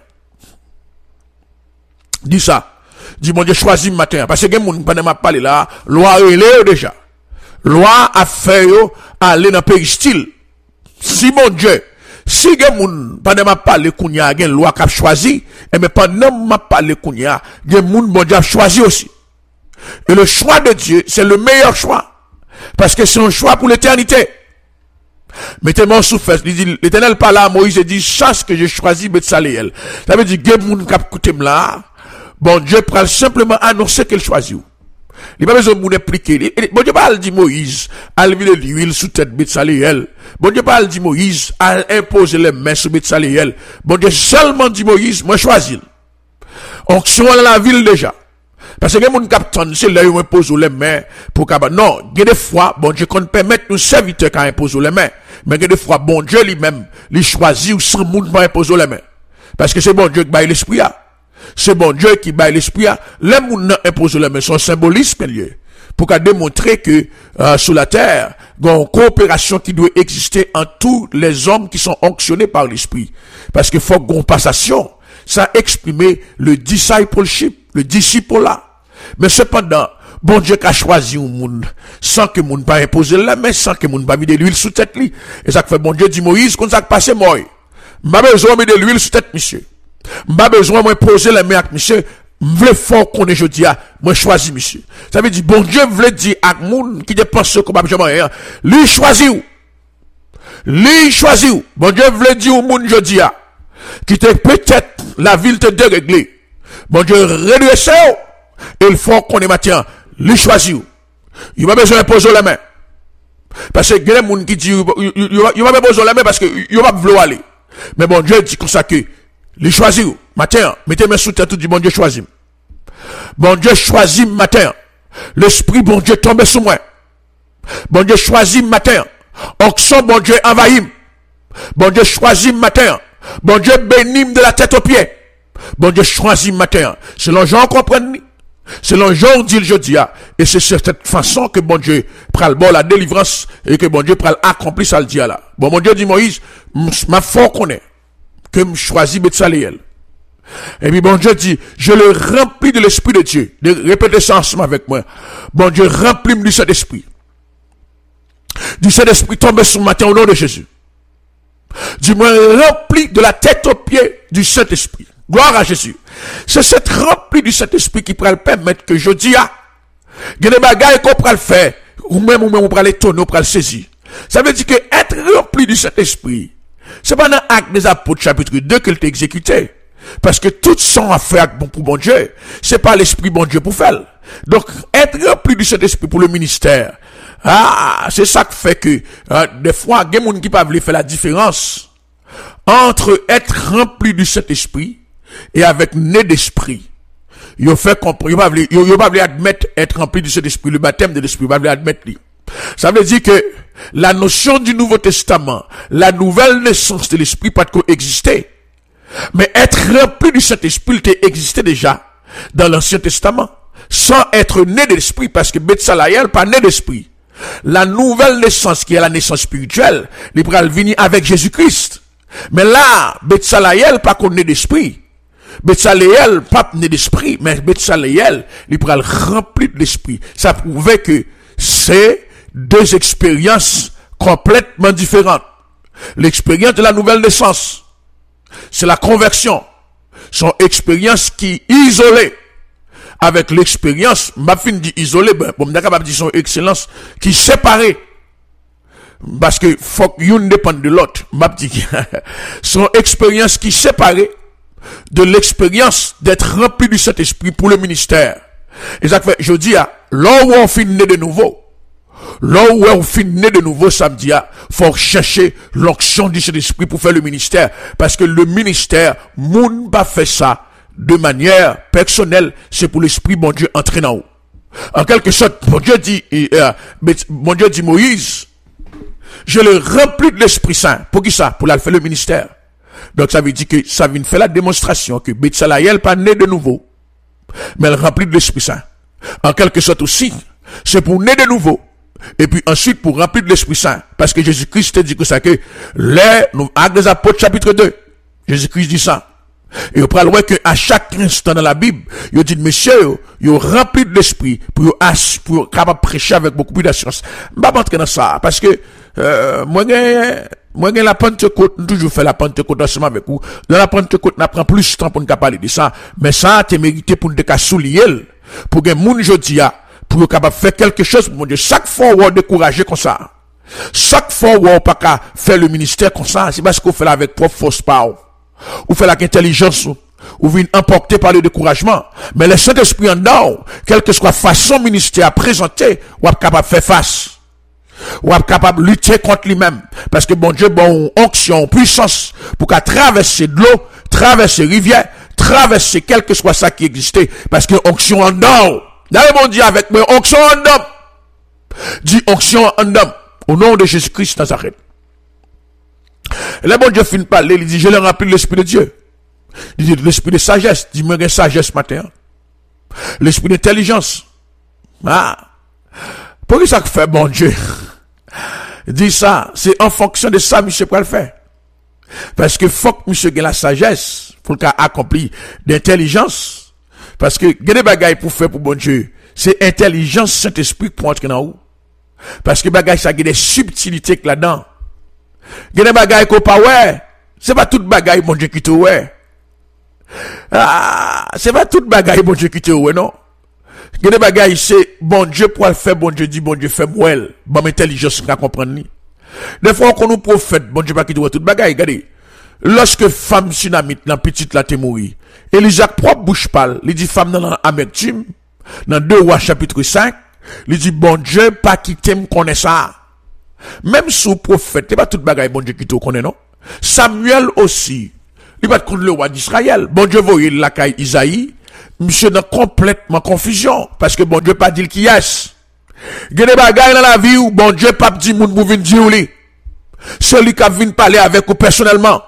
Dis ça. Dis, mon Dieu choisi matin. Parce que mon pas m'a parlé là, loi est déjà. Loi a fait aller dans péristyle. Si mon Dieu, si gen moun pendant m'a parlé kounya gen loi qu'a choisi, et mais pendant m'a parlé kounya, gen moun bon Dieu a choisi aussi. Et le choix de Dieu, c'est le meilleur choix parce que c'est un choix pour l'éternité. Mettez-moi sous fesse, l'Éternel parle à Moïse et dit chasse que j'ai choisi Betsaléel. Ça veut dire gen moun k'ap koute là, bon Dieu prend simplement annoncer qu'il choisit. Il n'y a pas besoin de nous expliquer. Bon Dieu pas dit Moïse, à lever l'huile sous tête Betsaléel. Bon Dieu pas dit Moïse, à imposer les mains sur Betsaléel. Bon Dieu seulement dit Moïse, moi choisis. Onction dans la ville déjà. Parce que les gens qui c'est là où on impose les mains pour qu'à non, il y a des fois, bon Dieu qu'on permet nos serviteurs qu'à imposer les mains. Mais il y a des fois, bon Dieu lui-même, il choisit ou sans monde pas imposer les mains. Parce que c'est bon Dieu qui baille l'esprit. C'est bon Dieu qui baille l'esprit. Les gens imposent les mains, son symbolisme lié. Pour qu'à démontrer que, sur la terre, il y a une coopération qui doit exister entre tous les hommes qui sont onctionnés par l'esprit. Parce qu'il faut qu'on passation. Ça exprime le discipleship, le disciple-là. Mais cependant, bon Dieu a choisi un monde, sans que monde pas imposer la main, sans que monde pas mis de l'huile sous tête li. Et ça fait bon Dieu dit Moïse, quand ça passe moi. M'a besoin de l'huile sous tête, monsieur. M'a besoin de poser les mains avec monsieur. M'vle fort qu'on est jeudi à, moi choisi monsieur. Ça veut dire, bon Dieu vle dire à moun qui dépense comme jamais rien. Lui choisi ou. Lui choisi ou. Bon Dieu vle dire au moun jeudi à. Qui te peut-être la ville te déréglée. Bon Dieu redresse ou. Il faut qu'on est matin. Lui choisi ou. Il va besoin de poser les mains. Parce que il y a des moun qui dit, il va besoin de les mains parce que il va vouloir aller. Mais bon Dieu dit comme ça que, les choisir, matin, mettez mes sous tête, tout dit bon Dieu choisit. Bon Dieu choisit matin. L'esprit bon Dieu tombe sur moi. Bon Dieu choisit matin. Onction bon Dieu envahit. Bon Dieu choisit matin. Bon Dieu bénit de la tête aux pieds. Bon Dieu choisit matin. Selon Jean comprenne. Selon Jean dit le jeudi. Et c'est sur cette façon que bon Dieu prend bon la délivrance et que bon Dieu prend accomplir ça le dit là. Bon Dieu dit Moïse, ma foi connaît que me choisit Betsaléel. Et puis bon Dieu dit, je le remplis de l'Esprit de Dieu. Répétez ça ensemble avec moi. Bon Dieu remplit du Saint-Esprit. Du Saint-Esprit tombe sur matin au nom de Jésus. Dis-moi rempli de la tête aux pieds du Saint-Esprit. Gloire à Jésus. C'est cette rempli du Saint-Esprit qui pourra le permettre que je dis il y a des bagailles qu'on pourra le faire. Ou même on pourra les tourner, on pourra le saisir. Ça veut dire que être rempli du Saint-Esprit, c'est pas dans Actes des Apôtres chapitre 2 qu'il t'a exécuté. Parce que tout son affaire pour bon Dieu, c'est pas l'esprit bon Dieu pour faire. Donc, être rempli du Saint-Esprit pour le ministère, c'est ça qui fait que, des fois, il y a des gens qui peuvent faire la différence entre être rempli du Saint-Esprit et avec né d'esprit. Ils fait comprendre, ils peuvent admettre être rempli du Saint-Esprit, le baptême de l'Esprit, ils peuvent admettre. Ça veut dire que la notion du Nouveau Testament, la nouvelle naissance de l'Esprit peut coexister. Mais être rempli du Saint-Esprit, il existait déjà dans l'Ancien Testament, sans être né de l'Esprit, parce que Betsaléel pas né d'Esprit. La nouvelle naissance, qui est la naissance spirituelle, il pourra venir avec Jésus-Christ. Mais là, Betsaléel pas né d'Esprit. Betsaléel pas né d'Esprit, mais Betsaléel, il pourra le remplir de l'Esprit. Ça prouvait que c'est deux expériences complètement différentes. L'expérience de la nouvelle naissance, c'est la conversion. Son expérience qui isolée avec l'expérience, ma fin dit isolée, bon, m'dakabab dit son excellence qui séparée. Parce que faut qu'une dépende de l'autre. M'a dit son expérience qui séparée de l'expérience d'être rempli du Saint-Esprit pour le ministère. Et ça fait, je dis, là où on finit de nouveau, là où on finit de nouveau samedi, faut chercher l'onction du Saint-Esprit pour faire le ministère. Parce que le ministère, moun pas fait ça de manière personnelle, c'est pour l'Esprit bon Dieu entrer en haut. En quelque sorte, bon Dieu dit Moïse, je le remplis de l'Esprit Saint. Pour qui ça? Pour la faire le ministère. Donc ça veut dire que ça vient faire la démonstration que Betsaléel pas né de nouveau, mais elle remplit de l'Esprit Saint. En quelque sorte aussi, c'est pour naître de nouveau. Et puis ensuite pour remplir de l'Esprit Saint. Parce que Jésus-Christ te dit que ça, que Actes des Apôtres chapitre 2, Jésus-Christ dit ça. Et on parle que à chaque instant dans la Bible, il dit, monsieur, il rempli de l'Esprit pour capable prêcher avec beaucoup plus d'assurance. Je ne vais pas entrer dans ça. Parce que, moi, la Pentecôte, toujours fait la Pentecôte ensemble avec vous. Dans la Pentecôte, on prend plus de temps pour nous parler de ça. Mais ça, t'es mérité pour nous souligner. Pour que moun jodi a, pour capable faire quelque chose pour mon Dieu. Chaque fois où on découragé comme ça. Chaque fois où on pas faire le ministère comme ça, c'est parce qu'on fait avec propre force power. Ou fait avec intelligence, ou vient emporter par le découragement. Mais le Saint-Esprit en dedans, quelle que soit la façon ministère à présenter, ou est capable de faire face. Ou est capable de lutter contre lui-même. Parce que bon Dieu, bon, onction, puissance, pour qu'à traverser de l'eau, traverser rivière, traverser quel que soit ça qui existait. Parce que onction en dedans. Là, bon Dieu avec moi, onction en dedans. Dit onction en dedans. Au nom de Jésus-Christ Nazareth. Et là, bon Dieu finit de parler, il dit, je l'ai rempli de l'Esprit de Dieu. Il dit, l'Esprit de sagesse. Il dit, moi, j'ai sagesse matin. L'Esprit d'intelligence. Pour qui ça fait, bon Dieu? Il dit ça, c'est en fonction de ça, monsieur, pour le faire. Parce que faut que monsieur ait la sagesse, pour qu'il accompli d'intelligence. Parce que, il y a des bagailles pour faire pour bon Dieu. C'est intelligence, Saint-Esprit pour entrer dans haut. Parce que bagaille, ça a des subtilités là-dedans. Il y a des bagailles qu'on pas ouais. C'est pas toute bagaille, bon Dieu, qui te ouais. C'est pas toute bagaille, bon Dieu, qui te ouais, non. Il y a des bagailles, c'est bon Dieu pour le faire, bon Dieu dit, bon Dieu fait moi. Bon intelligence, qu'on comprendre ni. Des fois, qu'on nous prophète, bon Dieu pas qui te ouais toute bagaille, regardez. Lorsque femme tsunamite, dans petite la te mourir, Élisaac propre bouche parle, il dit femme dans l'amertume, dans 2 Rois chapitre 5, il dit bon Dieu pas quitter me connaît ça. Même sous prophète, c'est pas toute bagaille bon Dieu qui te connaît non. Samuel aussi, il va contre le roi d'Israël. Bon Dieu voyait la caille Isaïe, monsieur dans complètement confusion, parce que bon Dieu pas dit qui est. Il y a des bagailles dans la vie où bon Dieu pas dit moun pour venir dire li. Celui qui vient parler avec vous personnellement.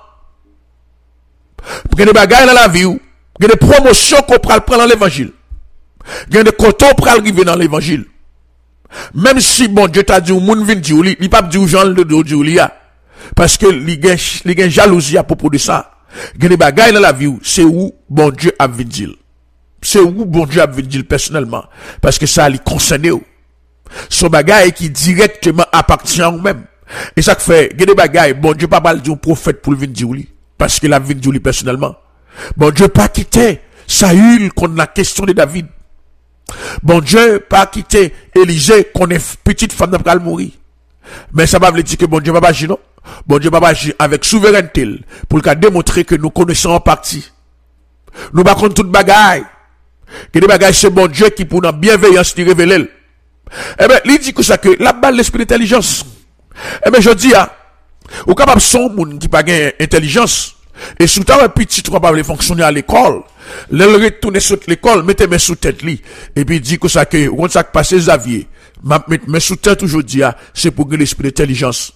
Il y a des bagailles dans la vie où il y a des promotions qu'on prend dans l'évangile. Il y a des cotons qu'on prend dans l'évangile. Même si bon Dieu t'a dit moun vient dire li, il pas dire Jean le dire li a. Parce que il y a jalousie à propos de ça. Il y a des bagailles dans la vie où c'est où bon Dieu a venu dire. C'est où bon Dieu a venu dire personnellement. Parce que ça lui concerne. Son bagaille qui directement appartient à vous-même. Et ça fait, il y a des bagailles, bon Dieu pas mal dire prophète pour venir dire lui. Parce qu'il a venu dire lui personnellement. Bon Dieu pas quitté Saül contre la question de David. Bon Dieu pas quitté Élisée qu'on est petite femme d'après mourir. Mais ça va veut dire que bon Dieu pas agir non. Bon Dieu pas agir avec souveraineté pour démontrer que nous connaissons en partie. Nous pas contre toute bagaille. Que des bagailles c'est bon Dieu qui pour notre bienveillance nous révéler. Eh ben, il dit que ça que la balle l'esprit d'intelligence. Eh ben, je dis ou capable son monde qui pas gain intelligence et sous ta petit tu capable fonctionner à l'école. Le retourner sur l'école, mettez mes sous tête li et puis dit que ça que on ça passer Xavier, mes sous tête aujourd'hui c'est pour que l'esprit d'intelligence.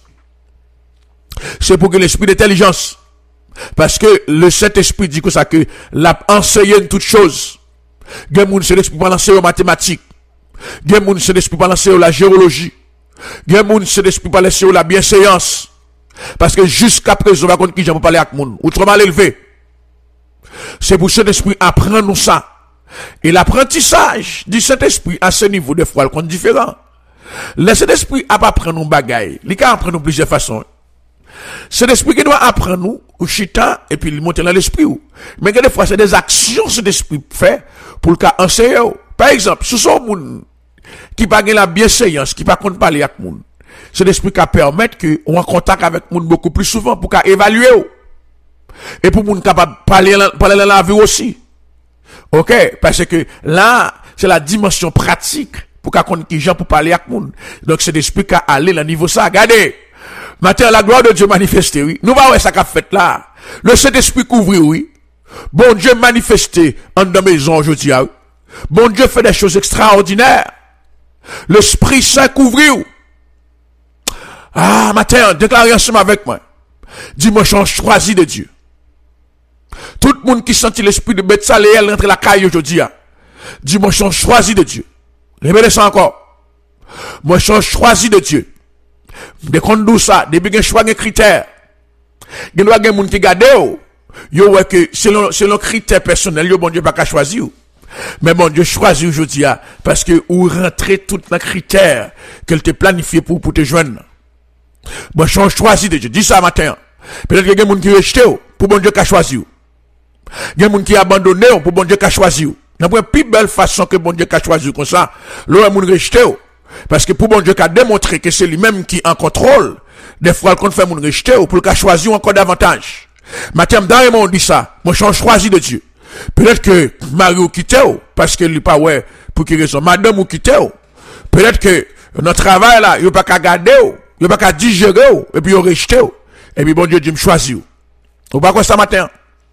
C'est pour que l'esprit d'intelligence parce que le Saint-Esprit dit que ça que l'a enseigné toute chose. Gen moun c'est l'esprit pour enseigner aux mathématiques. Gen moun c'est l'esprit pour enseigner la géologie. Gen moun c'est l'esprit pour enseigner la bienséance. Parce que jusqu'à présent, on va qui j'aime parler avec moun. Autrement élevé. C'est pour cet esprit apprendre nous ça. Et l'apprentissage du Saint-Esprit à ce niveau de fois, il est différent. Le Saint-Esprit a pas apprendre nous bagaille. Il a apprendre nous plusieurs façons. C'est l'esprit qui doit apprendre nous, ou chita, et puis il monte dans l'esprit. Mais des fois, c'est des actions que cet esprit fait pour le cas enseigner. Par exemple, si son moun qui pas la bienséance, qui pas compte parler avec moun, c'est l'esprit qui permet que on en contact avec moun beaucoup plus souvent pour qu'à évaluer. Et pour moun capable parler dans la vie aussi. OK, parce que là, c'est la dimension pratique pour qu'à connaître qui gens pour parler avec moun. Donc c'est l'esprit qui a aller dans niveau ça. Regardez. Maintenant, la gloire de Dieu manifestée, oui. Nous va voir ça qu'a fait là. Le Saint-Esprit couvre, oui. Bon Dieu manifesté en dans maison aujourd'hui, oui. Bon Dieu fait des choses extraordinaires. L'Esprit Saint couvre, oui. Ah, matin, déclarez ensemble avec moi. Dimanche, on choisit de Dieu. Tout le monde qui sentit l'esprit de Betsaléel rentre la caille aujourd'hui, dimanche, on choisit de Dieu. Répétez ça encore. Moi, je choisis de Dieu. De conduire ça, depuis que choix des critères. Il y a des gens qui gardent, yo ouais que selon critères personnels, yo bon Dieu pas qu'à choisir. Mais bon Dieu choisit aujourd'hui parce que ou rentrer tout dans critères qu'elle te planifié pour te joindre. Moi je choisis de Dieu. Dis ça matin. Peut-être qu'il y a des gens qui rejetent pour bon Dieu qu'a choisi. Il y a des gens qui abandonné pour bon Dieu qu'a choisi. N'a pas plus belle façon que bon Dieu qu'a choisi comme ça. L'autre monde rejeté. Parce que pour bon Dieu qu'a démontré que c'est lui-même qui en contrôle, des fois qu'on fait mon rejeter ou pour qu'a choisi encore davantage. Matin dans le monde dit ça, moi je choisis de Dieu. Peut-être que Marie quitté parce que lui pas ouais pour quelle raison madame ou quitté. Peut-être que notre travail là, il pas qu'à garder, il pas qu'à digérer et puis il rejeté. Et puis bon Dieu dit me choisir. Ou pas quoi ça matin?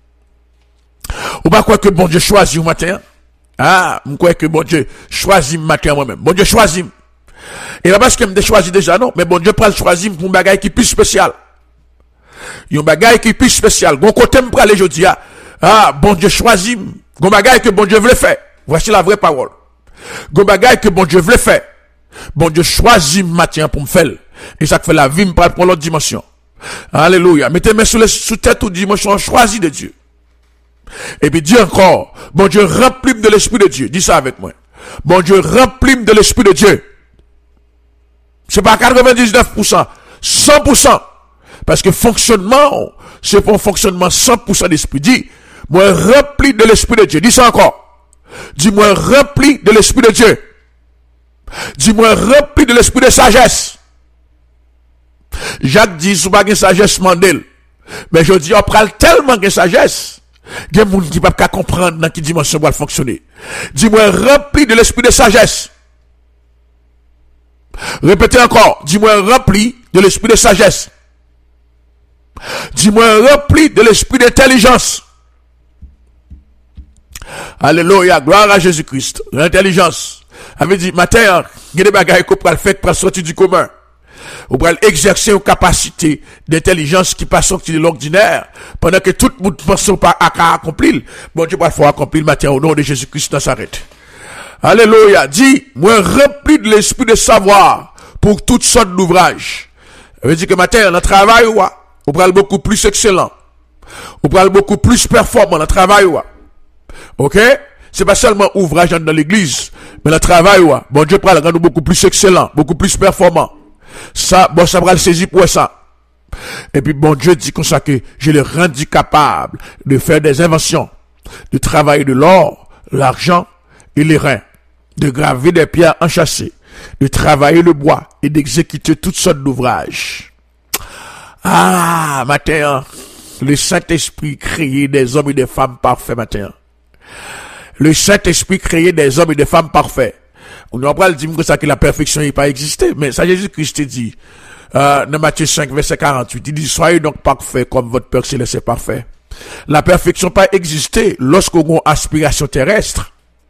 Ou pas quoi que bon Dieu choisit au matin? Ah, je crois que bon Dieu choisit matin moi-même. Bon Dieu choisit. Et là parce que me choisi déjà non, mais bon Dieu prend choisir pour un bagage qui plus spécial. Il y a un bagage qui plus spécial. Bon côté me prend aujourd'hui ah bon Dieu choisit, gon bagage que bon Dieu veut faire. Voici la vraie parole. Gon bagage que bon Dieu veut faire. Bon Dieu choisit matin pour me faire. Et ça fait la vie me prend pour l'autre dimension. Alléluia. Mettez-moi sous tête ou dimension choisi de Dieu. Et puis dis encore, bon Dieu remplis de l'esprit de Dieu. Dis ça avec moi. Bon Dieu remplis de l'esprit de Dieu. C'est pas 99%, 100%. Parce que fonctionnement, c'est pour un fonctionnement 100% d'esprit. Dis, moi rempli de l'esprit de Dieu. Dis ça encore. Dis-moi rempli de l'esprit de Dieu. Dis-moi rempli de l'esprit de sagesse. Jacques dit, sous pas de sagesse mandel. Mais je dis, on prend tellement de sagesse. Il y a des gens qui ne peuvent pas comprendre dans quelle dimension va fonctionner. Dis-moi rempli de l'esprit de sagesse. Répétez encore. Dis-moi rempli de l'esprit de sagesse. Dis-moi rempli de l'esprit d'intelligence. Alléluia, gloire à Jésus-Christ. L'intelligence. Avait dit, matin, il y a des bagailles qu'on peut le faire pour sortir du commun. On peut exercer une capacité d'intelligence qui passe sortir de l'ordinaire. Pendant que tout le monde ne pense pas à accomplir. Bon Dieu, va faire accomplir le matin au nom de Jésus-Christ dans sa règle. Alléluia. Dis, moi rempli de l'esprit de savoir pour toutes sortes d'ouvrages. Ça veut dire que matin, dans le travail, on peut beaucoup plus excellent. On peut beaucoup plus performant dans le travail. Ok? C'est pas seulement ouvrage dans l'église, mais le travail, bon Dieu prend le rendre beaucoup plus excellent, beaucoup plus performant. Ça, bon, ça va le saisir pour ça. Et puis, bon Dieu dit comme ça que je l'ai rendu capable de faire des inventions, de travailler de l'or, l'argent et les reins, de graver des pierres enchâssées, de travailler le bois et d'exécuter toutes sortes d'ouvrages. Ah, matin, le Saint-Esprit créé des hommes et des femmes parfaits, matin. Le Saint-Esprit créé des hommes et des femmes parfaits. On ne va pas le dire que ça que la perfection n'est pas existé, mais ça Jésus-Christ dit, dans Matthieu 5, verset 48, il dit, soyez donc parfaits comme votre Père Céleste est parfait. La perfection n'a pas existé lorsqu'on a une aspiration terrestre.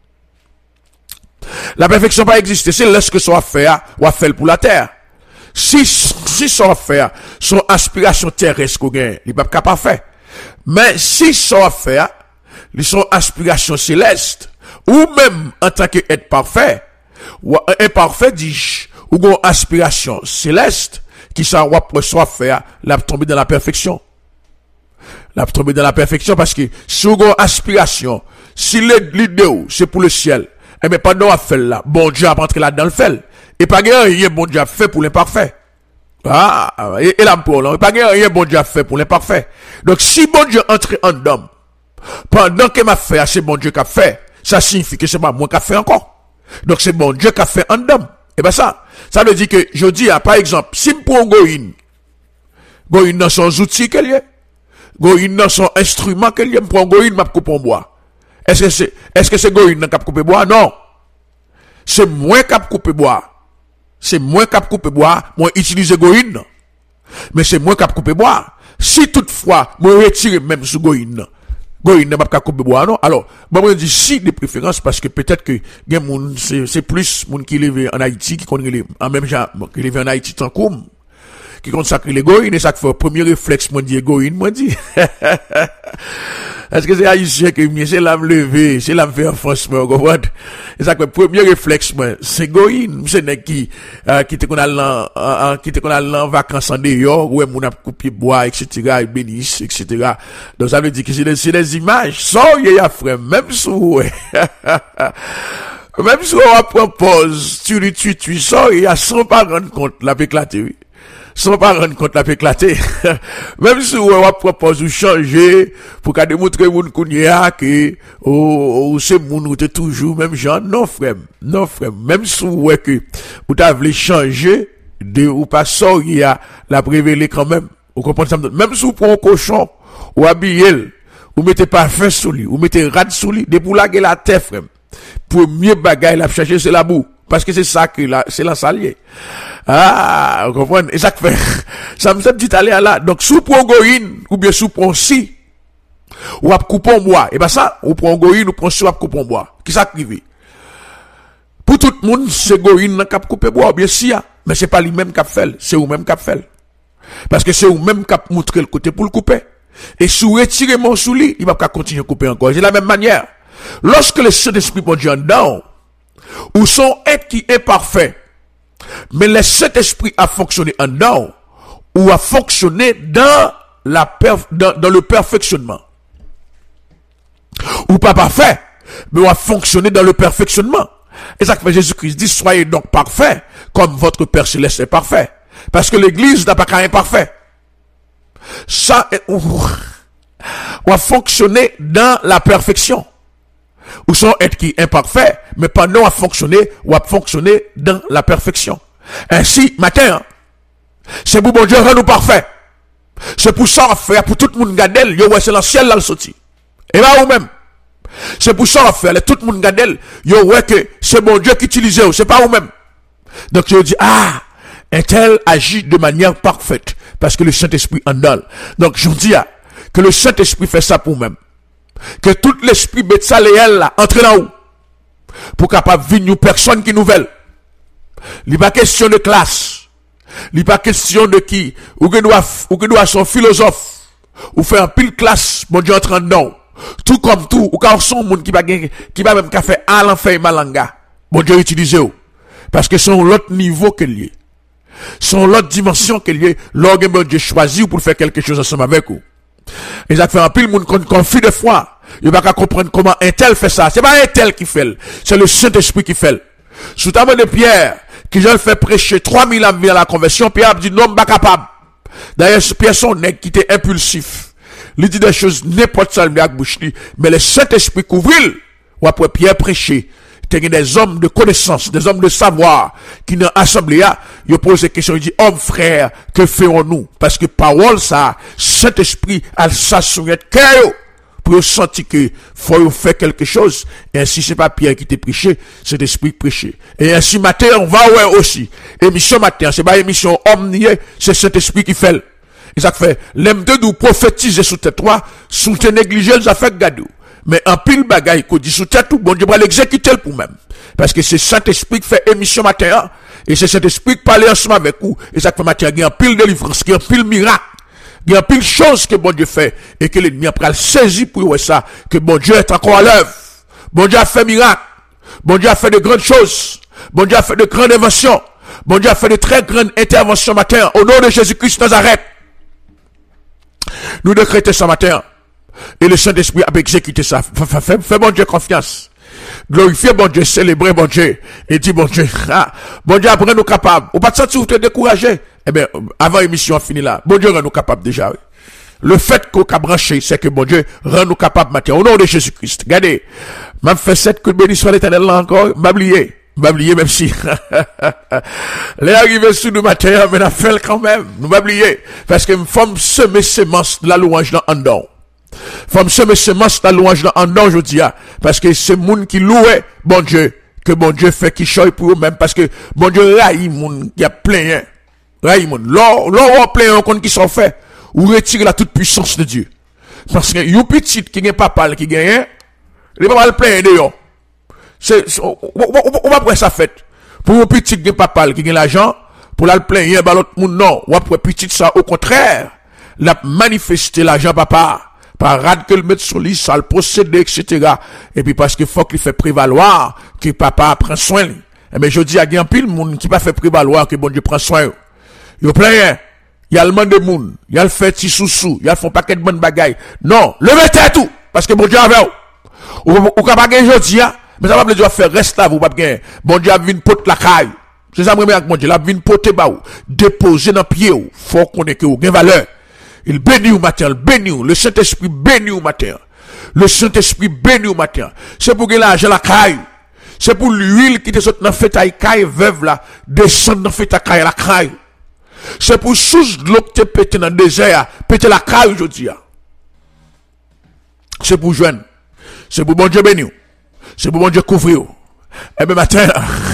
La perfection n'a pas existé, c'est lorsque ça va faire, ou à faire pour la terre. Si ça va faire, son aspiration terrestre qu'on gagne, il n'est pas parfait. Mais si ça va faire, son aspiration céleste, ou même en tant qu'être parfait, ou imparfait, dis-je, ou une aspiration céleste, qui ça va faire, la tomber dans la perfection. La tomber dans la perfection, parce que si vous avez une aspiration, si l'idée, c'est pour le ciel, eh bien, pendant à faire là, bon Dieu a rentré là dans le fel. Et pas rien, bon Dieu a fait pour l'imparfait. Ah, et là, pour là, pas rien, bon Dieu a fait pour l'imparfait. Donc, si bon Dieu entre en homme, pendant que m'a fait, c'est bon Dieu qui a fait, ça signifie que c'est pas moi qui a fait encore. Donc, c'est bon Dieu qui a fait en homme. Et ben ça veut dire que, je dis, par exemple, si je prends Goïne dans son outil qu'elle est, Goïne dans son instrument qu'elle est, je prends Goïne, m'a coupé en bois. Est-ce que c'est Goïne qui a coupé bois? Non. C'est moi qui a coupé bois. C'est moi qui a coupé bois, moi utiliser Goïne. Mais c'est moi qui a coupé bois. Si toutefois, moi retire même sous Goïne n'a pas coupé bois, non? Alors, bon, on dit si de préférence parce que peut-être que, c'est plus, moun qui lève en Haïti, qui connaît en même genre, qui lève en Haïti tant comme, qui consacre les Goïnes, et ça fait premier réflexe, moi dit Goïne, moi dit. Est-ce que c'est haïtien que c'est là me lever, c'est là me faire enfoncement, vous comprenez? Et ça que premier réflexe, moi, c'est Goïne, c'est n'est qui te qu'on a en vacances en dehors, où on a coupé bois, etc., et bénisse, etc. Donc ça veut dire que c'est des images, ça, il y a frère, même sous, même si on propose, tu sors, il y a sans pas rendre compte, la éclaté, oui. Sans pas rendre compte, la peut éclater. Même si on propose ou changer, pour qu'à démontrer moun kounya que, c'est moun ou t'es toujours même genre, non frère. Même si ouais que, ou t'as voulu changer, ou pas sortir, la révéler quand même. Vous comprenez ça? Même si vous prenez un cochon, ou habillez, ou mettez parfum sous lui, ou mettez rad sous lui, de pour la la terre, frère. Premier bagaille, la chercher, c'est la boue. Parce que c'est ça que c'est la salier. Ah, vous comprenez? Et ça fait, ça me dit aller là. Donc, sous pour goïne, ou bien sous pour si, ou à couper en bois. Et ben ça, ou prend goïne, ou prend sous à couper en bois. Qui ça privé? Pour tout le monde, c'est goïne qui a coupé bois, ou bien si, mais c'est pas lui-même qui a fait, c'est vous-même qui a fait. Parce que c'est vous-même qui a montré le côté pour le couper. Et si vous retirez mon sous lui, il va pas continuer à couper encore. C'est la même manière. Lorsque le Saint-Esprit bon Dieu en dedans, ou son être qui est parfait, mais le Saint-Esprit a fonctionné en dedans, ou a fonctionné dans le perfectionnement. Ou pas parfait, mais ou a fonctionné dans le perfectionnement. Et ça que Jésus-Christ dit, soyez donc parfaits, comme votre Père Céleste est parfait. Parce que l'église n'a pas qu'à être parfait. Ça, ou a fonctionné dans la perfection. Ou son être qui est imparfait, mais pendant à fonctionner, ou à fonctionner dans la perfection. Ainsi, matin, c'est pour bon Dieu rend nous parfait. C'est pour ça, faire, pour tout le monde gadel, yo, ouais, c'est l'ancien là le sorti. Et là, ou même. C'est pour ça, faire, tout le monde gadel, yo, ouais, que c'est bon Dieu qui utilise, c'est pas ou même. Donc, je dis, un tel agit de manière parfaite, parce que le Saint-Esprit en donne. Donc, je vous dis, que le Saint-Esprit fait ça pour même. Que tout l'esprit Betsaléel là, entre dans où? Pour capable venir une personne qui nouvelle. Il n'est pas question de classe. Il n'est pas question de qui. Ou que doit son philosophe. Ou faire un pile classe, bon Dieu entre dedans. Tout comme tout, ou quand son monde qui va même faire à l'enfer malanga. Bon Dieu utilise eux. Parce que c'est l'autre niveau qu'il y est. C'est l'autre dimension qu'il y est. L'orgue bon Dieu choisi pour faire quelque chose ensemble avec vous. Et ça fait un pile monde conflit de foi. Il va pas comprendre comment un tel fait ça. C'est pas un tel qui fait. C'est le Saint-Esprit qui fait. Sous table de Pierre, qui je le fait prêcher 3000 ans à la conversion, Pierre a dit non, pas capable. D'ailleurs, Pierre son nègre qui était impulsif. Il dit des choses n'importe ça avec bouche, mais le Saint-Esprit couvrit. Ou après Pierre prêcher. Il y a des hommes de connaissance, des hommes de savoir, qui dans l'assemblée, ils posent des questions, ils disent, homme frère, que ferons-nous? Parce que parole ça, Saint-Esprit, elle s'assouvient cœur, pour sentir que faut faire quelque chose. Et ainsi, c'est pas Pierre qui t'a prêché, c'est l'Esprit prêché. Et ainsi, matin, on va ouais aussi. Émission matin, c'est pas émission homme nié, c'est Saint-Esprit qui fait. Et ça fait, l'aime de nous prophétiser sous tes toi, sous tes négligés, ça fait gadou. Mais en pile bagaille qu'on dit sous tête tout, bon Dieu va l'exécuter pour même. Parce que c'est Saint-Esprit qui fait émission matin, et c'est Saint-Esprit qui parle ensemble avec vous, et ça fait matin, il y a un pile délivrance, il y a un pile miracle, il y a un pile chose que bon Dieu fait, et que l'ennemi après le saisi pour ça, que bon Dieu est encore à l'œuvre. Bon Dieu a fait miracle. Bon Dieu a fait de grandes choses. Bon Dieu a fait de grandes inventions. Bon Dieu a fait de très grandes interventions matin, au nom de Jésus-Christ Nazareth. Nous décrétons ce matin. Et le Saint-Esprit a exécuté ça. Fais bon Dieu confiance. Glorifiez bon Dieu, célébrez bon Dieu. Et dit bon Dieu, bon Dieu après nous capables. Ou pas de sentir ou te décourager. Eh bien, avant l'émission finie là, bon Dieu rend nous capables déjà. Oui. Le fait qu'on a branché, c'est que bon Dieu rend nous capables maintenant. Au nom de Jésus-Christ. Regardez, m'a fait 7 coups de béni sur l'éternel là encore. M'oublier même si. Les arrivés sous nous matin, mais n'a fait quand même. Nous m'oublier. Parce que nous sommes semer semence de la louange dans un don. Femme semer semence la louange dans un an, je dis, parce que c'est moun qui louait bon Dieu, que bon Dieu fait qui choye pour eux-mêmes, parce que bon Dieu raille moun, il y a plein, raille moun, l'or plein, on qui sont fait, ou retire la toute puissance de Dieu. Parce que, yon petit qui gagne papa, qui gagne, il va pas le plein de yon. On va prendre ça fait. Pour un petit qui gagne papa, qui gagne l'argent, pour la plein, yon, l'autre moun, non, on va prendre petit ça, au contraire, la manifester l'argent papa. Par rad que le mettre sur lui, ça le procédé, etc. Et puis parce qu'il faut qu'il fait prévaloir que papa prend soin. Et mais je dis, il y a un pile monde qui pas fait prévaloir que bon Dieu prend soin. Il y a plein, il y a le monde de monde, il y a le fait petit sous-sous, il y a le paquet de bonnes bagailles. Non, levez tout, parce que bon Dieu avait ou pas gagner aujourd'hui, mais ça va pas Dieu faire reste là, vous pas gagner. Bon Dieu a vu une pote la caille. C'est ça, moi, avec mon Dieu, la vu une pote ba ou, déposer dans pied ou, faut qu'on ait que ou, gain valeur. Il bénit au matin, il bénit au, le Saint-Esprit bénit au matin. Le Saint-Esprit bénit au matin. C'est pour que l'argent la caille. C'est pour l'huile qui te saute dans fait à caille, veuve là, descendre dans fait à caille, la caille. C'est pour sous de l'eau que te pété dans le désert, pété la caille aujourd'hui. C'est pour joindre. C'est pour bon Dieu bénir. C'est pour bon Dieu couvrir. Eh bien, matin,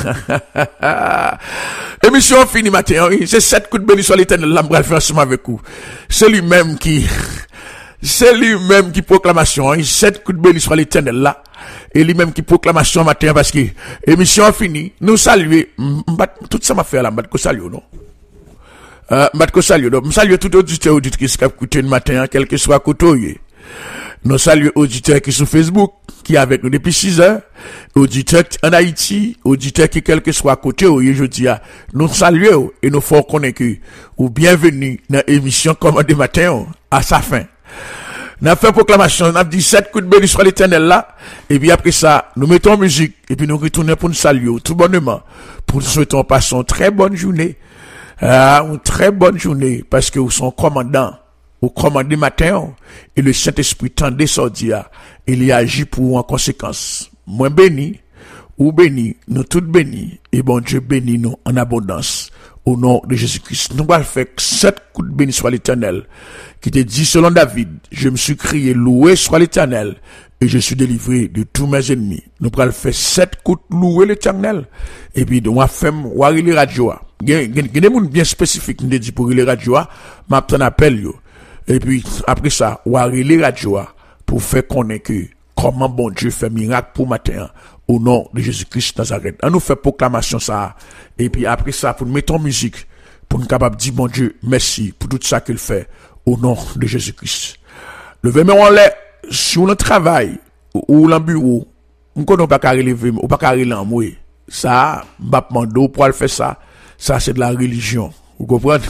émission finie matin, c'est 7 coups de béni sur l'éternel, là, m'bral faire ensemble avec vous. C'est lui-même qui proclamation, 7 coups de béni sur l'éternel, là, et lui-même qui proclamation matin, parce que, émission finie, nous saluer, tout ça m'a fait là, m'bat saluer, non? M'bat saluer, donc, saluer tout auditeur, auditrice qui a écouté le matin, quel que soit côté. Nous saluons auditeurs qui sont sur Facebook, qui est avec nous depuis 6 heures, auditeurs en Haïti, auditeurs qui quel que soit à côté, je dis, nous saluons et nous faut connaître ou bienvenue dans l'émission Commandé matin à sa fin. Nous avons fait proclamation, nous avons dit 7 coups de béni sur l'éternel là, et puis après ça, nous mettons musique, et puis nous retournons pour nous saluer tout bonnement, pour nous souhaiter passer une très bonne journée, une très bonne journée, parce que vous sont commandants. Au commandé matin, et le Saint-Esprit t'en descendit, il y agit pour vous en conséquence. Moi béni, ou béni, nous tous bénis, et bon Dieu bénit nous en abondance. Au nom de Jésus-Christ. Nous allons faire 7 coups de béni soit l'Éternel, qui te dit selon David, je me suis crié, loué soit l'Éternel, et je suis délivré de tous mes ennemis. Nous allons faire 7 coups de louer l'Éternel, et puis nous allons faire, les radio, gen des moun bien spécifique nous dit pour les radio m'a t'en appel yo et puis après ça ou les radio pour faire connaître que comment bon Dieu fait miracle pour matin au nom de Jésus-Christ Nazareth. On nous fait proclamation ça et puis après ça pour nous mettre en musique pour nous capable dire bon Dieu merci pour tout ça qu'il fait au nom de Jésus-Christ. Levez-moi en l'air sur le travail ou le bureau, on ne peut pas relever ou pas relever en moi. Ça, m'pa mando pour le faire ça. Ça c'est de la religion. Vous comprenez?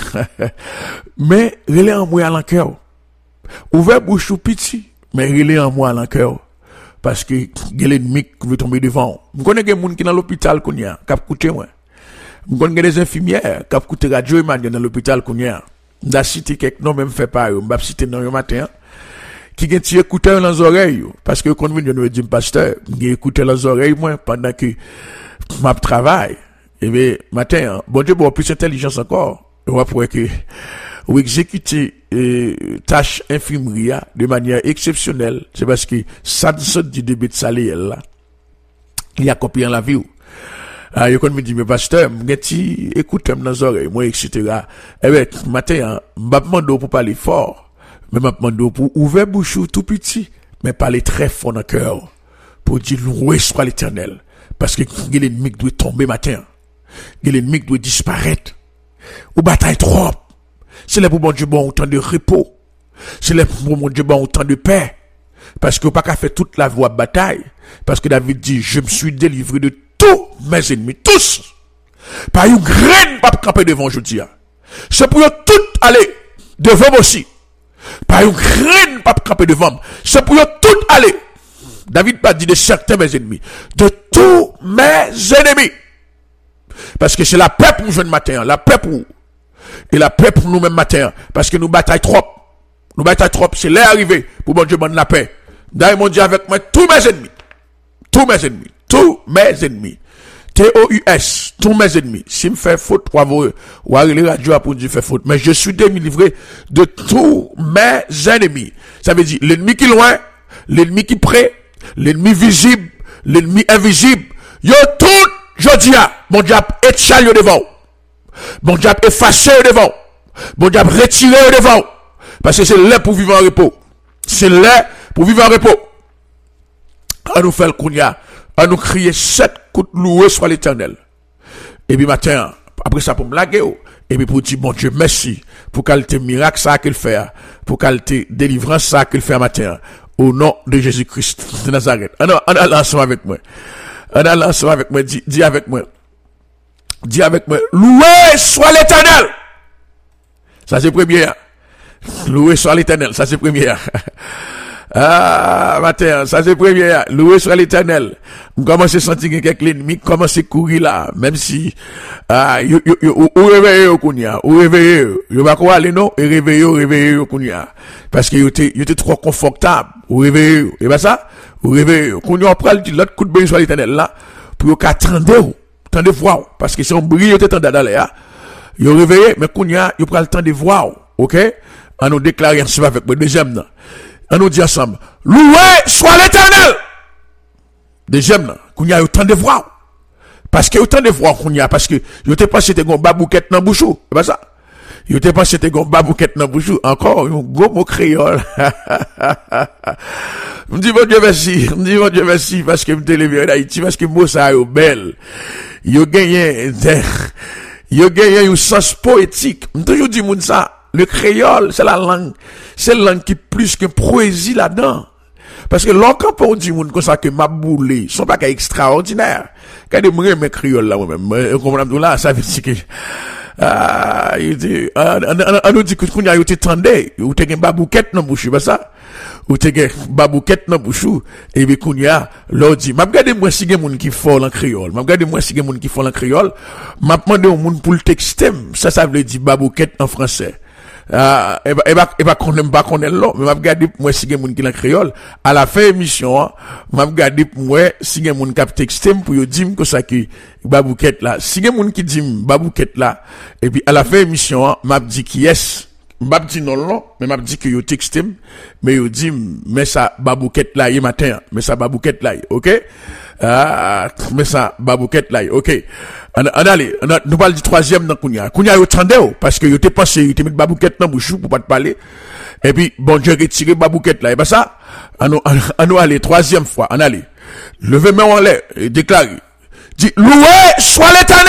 Mais relais en moi à l'encœur. Ouvert bouche ou petit, mais relais en moi à l'encœur. Parce que l'ennemi qui veut tomber devant. Je connais des gens qui dans l'hôpital qu'on y a, qui coûté moi. Je connais des infirmières qui coûté radio Emmanuel dans l'hôpital qu'on y a. J'ai cité quelques noms même fait pas, je vais citer dans le matin. Qui ont tiré écouteur dans les oreilles. Parce que quand je me dis pasteur, j'ai écouté dans les oreilles moi pendant que je travaille. Et bien, matin, bon Dieu, bon, plus intelligence encore. On va pouvoir que, ou exécuter, tâche infirmerie, de manière exceptionnelle. C'est parce que, ça du début de salaire, là. Il y a copié en la vie. Ah, quand me dit, mais pasteur, m'geti, écoute, dans les oreilles, moi, etc. Eh bien, matin, m'a demandé pour parler fort. Mais m'a demandé pour ouvrir bouche tout petit, mais parler très fort dans le cœur. Pour dire, loué soit l'Éternel. Parce que, l'ennemi doit tomber matin. L'ennemi doit disparaître. Ou bataille trop. C'est là pour mon Dieu bon autant de repos. C'est là pour mon Dieu bon autant de paix. Parce que pas qu'à faire toute la voie bataille. Parce que David dit, je me suis délivré de tous mes ennemis. Tous. Par une graine pas camper devant aujourd'hui. C'est pour eux tout aller devant aussi. Par une graine pas camper devant. C'est pour eux tout aller. David pas dit de certains mes ennemis. De tous mes ennemis. Parce que c'est la paix pour nous jeunes matin, la paix pour et la paix pour nous même matin, parce que nous bataillons trop. Nous bataillons trop, c'est l'heure arrivée pour bon Dieu donne la paix. D'ailleurs, mon Dieu avec moi, tous mes ennemis. Tous mes ennemis. Tous mes ennemis. T-O-U-S, tous mes ennemis. Si me fait faute, ou aller radio pour Dieu fait faute. Mais je suis délivré de tous mes ennemis. Ça veut dire, l'ennemi qui est loin, l'ennemi qui est près, l'ennemi visible, l'ennemi invisible. Yo tout Jodia, mon diable échale devant. Mon diable effacé devant. Mon diable retiré devant. Parce que c'est là pour vivre en repos. C'est là pour vivre en repos. On nous fait le kounia. On nous crier 7 coups de loué soit l'Éternel. Et puis matin, après ça pour me laguer. Et puis pour dire, mon Dieu, merci. Pour qualité miracle ça qu'il fait. Pour qualité délivrance ça qu'il fait matin. Au nom de Jésus-Christ de Nazareth. On a ensemble avec moi. On a ensemble avec moi. Dis avec moi. Dis avec moi. Loué soit l'Éternel. Ça c'est première. Loué soit l'Éternel. Ça c'est première. Ah, matin, ça c'est première. Loué soit l'Éternel. On commence à sentir que quelques ennemis commencent à courir là. Même si, ou réveillez au kounia. Ou réveillez. Yo va quoi aller non? Et réveillez au kounia. Parce que yo était trop confortable. Ou réveillez. Et ben ça? Ou réveillez. Kounia, on prend l'autre coup de béni soit l'Éternel là. Pour qu'on attendre. Tendez voir. Parce que si on brille, yo t'entend d'aller là. Yo réveillé, mais kounia, yo prend le temps de voir. Ok? On nous déclare ensemble avec le deuxième là. On nous dit ensemble, loué soit l'Éternel. Deuxième, qu'on y a autant de voix. Parce que autant de voix qu'on y a, parce que, yo te pense que c'était un babouquette dans bouchou. C'est pas ça? Yo te pense que c'était un babouquette dans bouchou. Encore, un gros mot créole. Me dis, mon Dieu, merci. Me dis, mon Dieu, merci, parce que me télévision d'Haïti, parce que mot ça est belle. Yo gagné un sens poétique. Me toujours dit, moun ça. Le créole, c'est la langue qui est plus que poésie là-dedans. Parce que l'encore pour dire comme ça que ma boulé, sont pas extraordinaire. Quand de moi mes créole là moi-même, comme là, ça veut dire que il dit on nous dit que qu'on y a été tendé, ou t'es un babouquette dans bouche, pas ça? Ou t'es un babouquette dans bouche et puis qu'on y a l'on dit m'a regarder moi si gen moun qui fort en créole, m'a regarder moi si gen moun qui fort en créole, m'a demandé au moun pour le texter, ça veut dire babouquette en français. Et qu'on n'aime pas qu'on est là, mais m'a regardé pour moi si gen moun qui la créole, à la fin émission, m'a regardé pour moi si gen moun cap texter pour yo dire que ça qui babouquette là, si gen moun qui dit babouquette là, et puis à la fin émission, m'a dit qui est, m'a dit non, mais m'a dit que yo textem, mais yo dit mais ça babouquette là hier matin, mais ça babouquette là, OK? Ah, mais ça, babouquette là, ok. On allez, nous parlons du troisième dans Kounia. Kounia, yo tendez, parce que yo te pensé, yo te mis babouquette dans bouche pour pas te parler. Et puis, bon Dieu, retiré babouquette là. Et ben ça, on nous aller, troisième fois, on allez. Levez main en l'air, et déclarez. Dit, loué soit l'Éternel.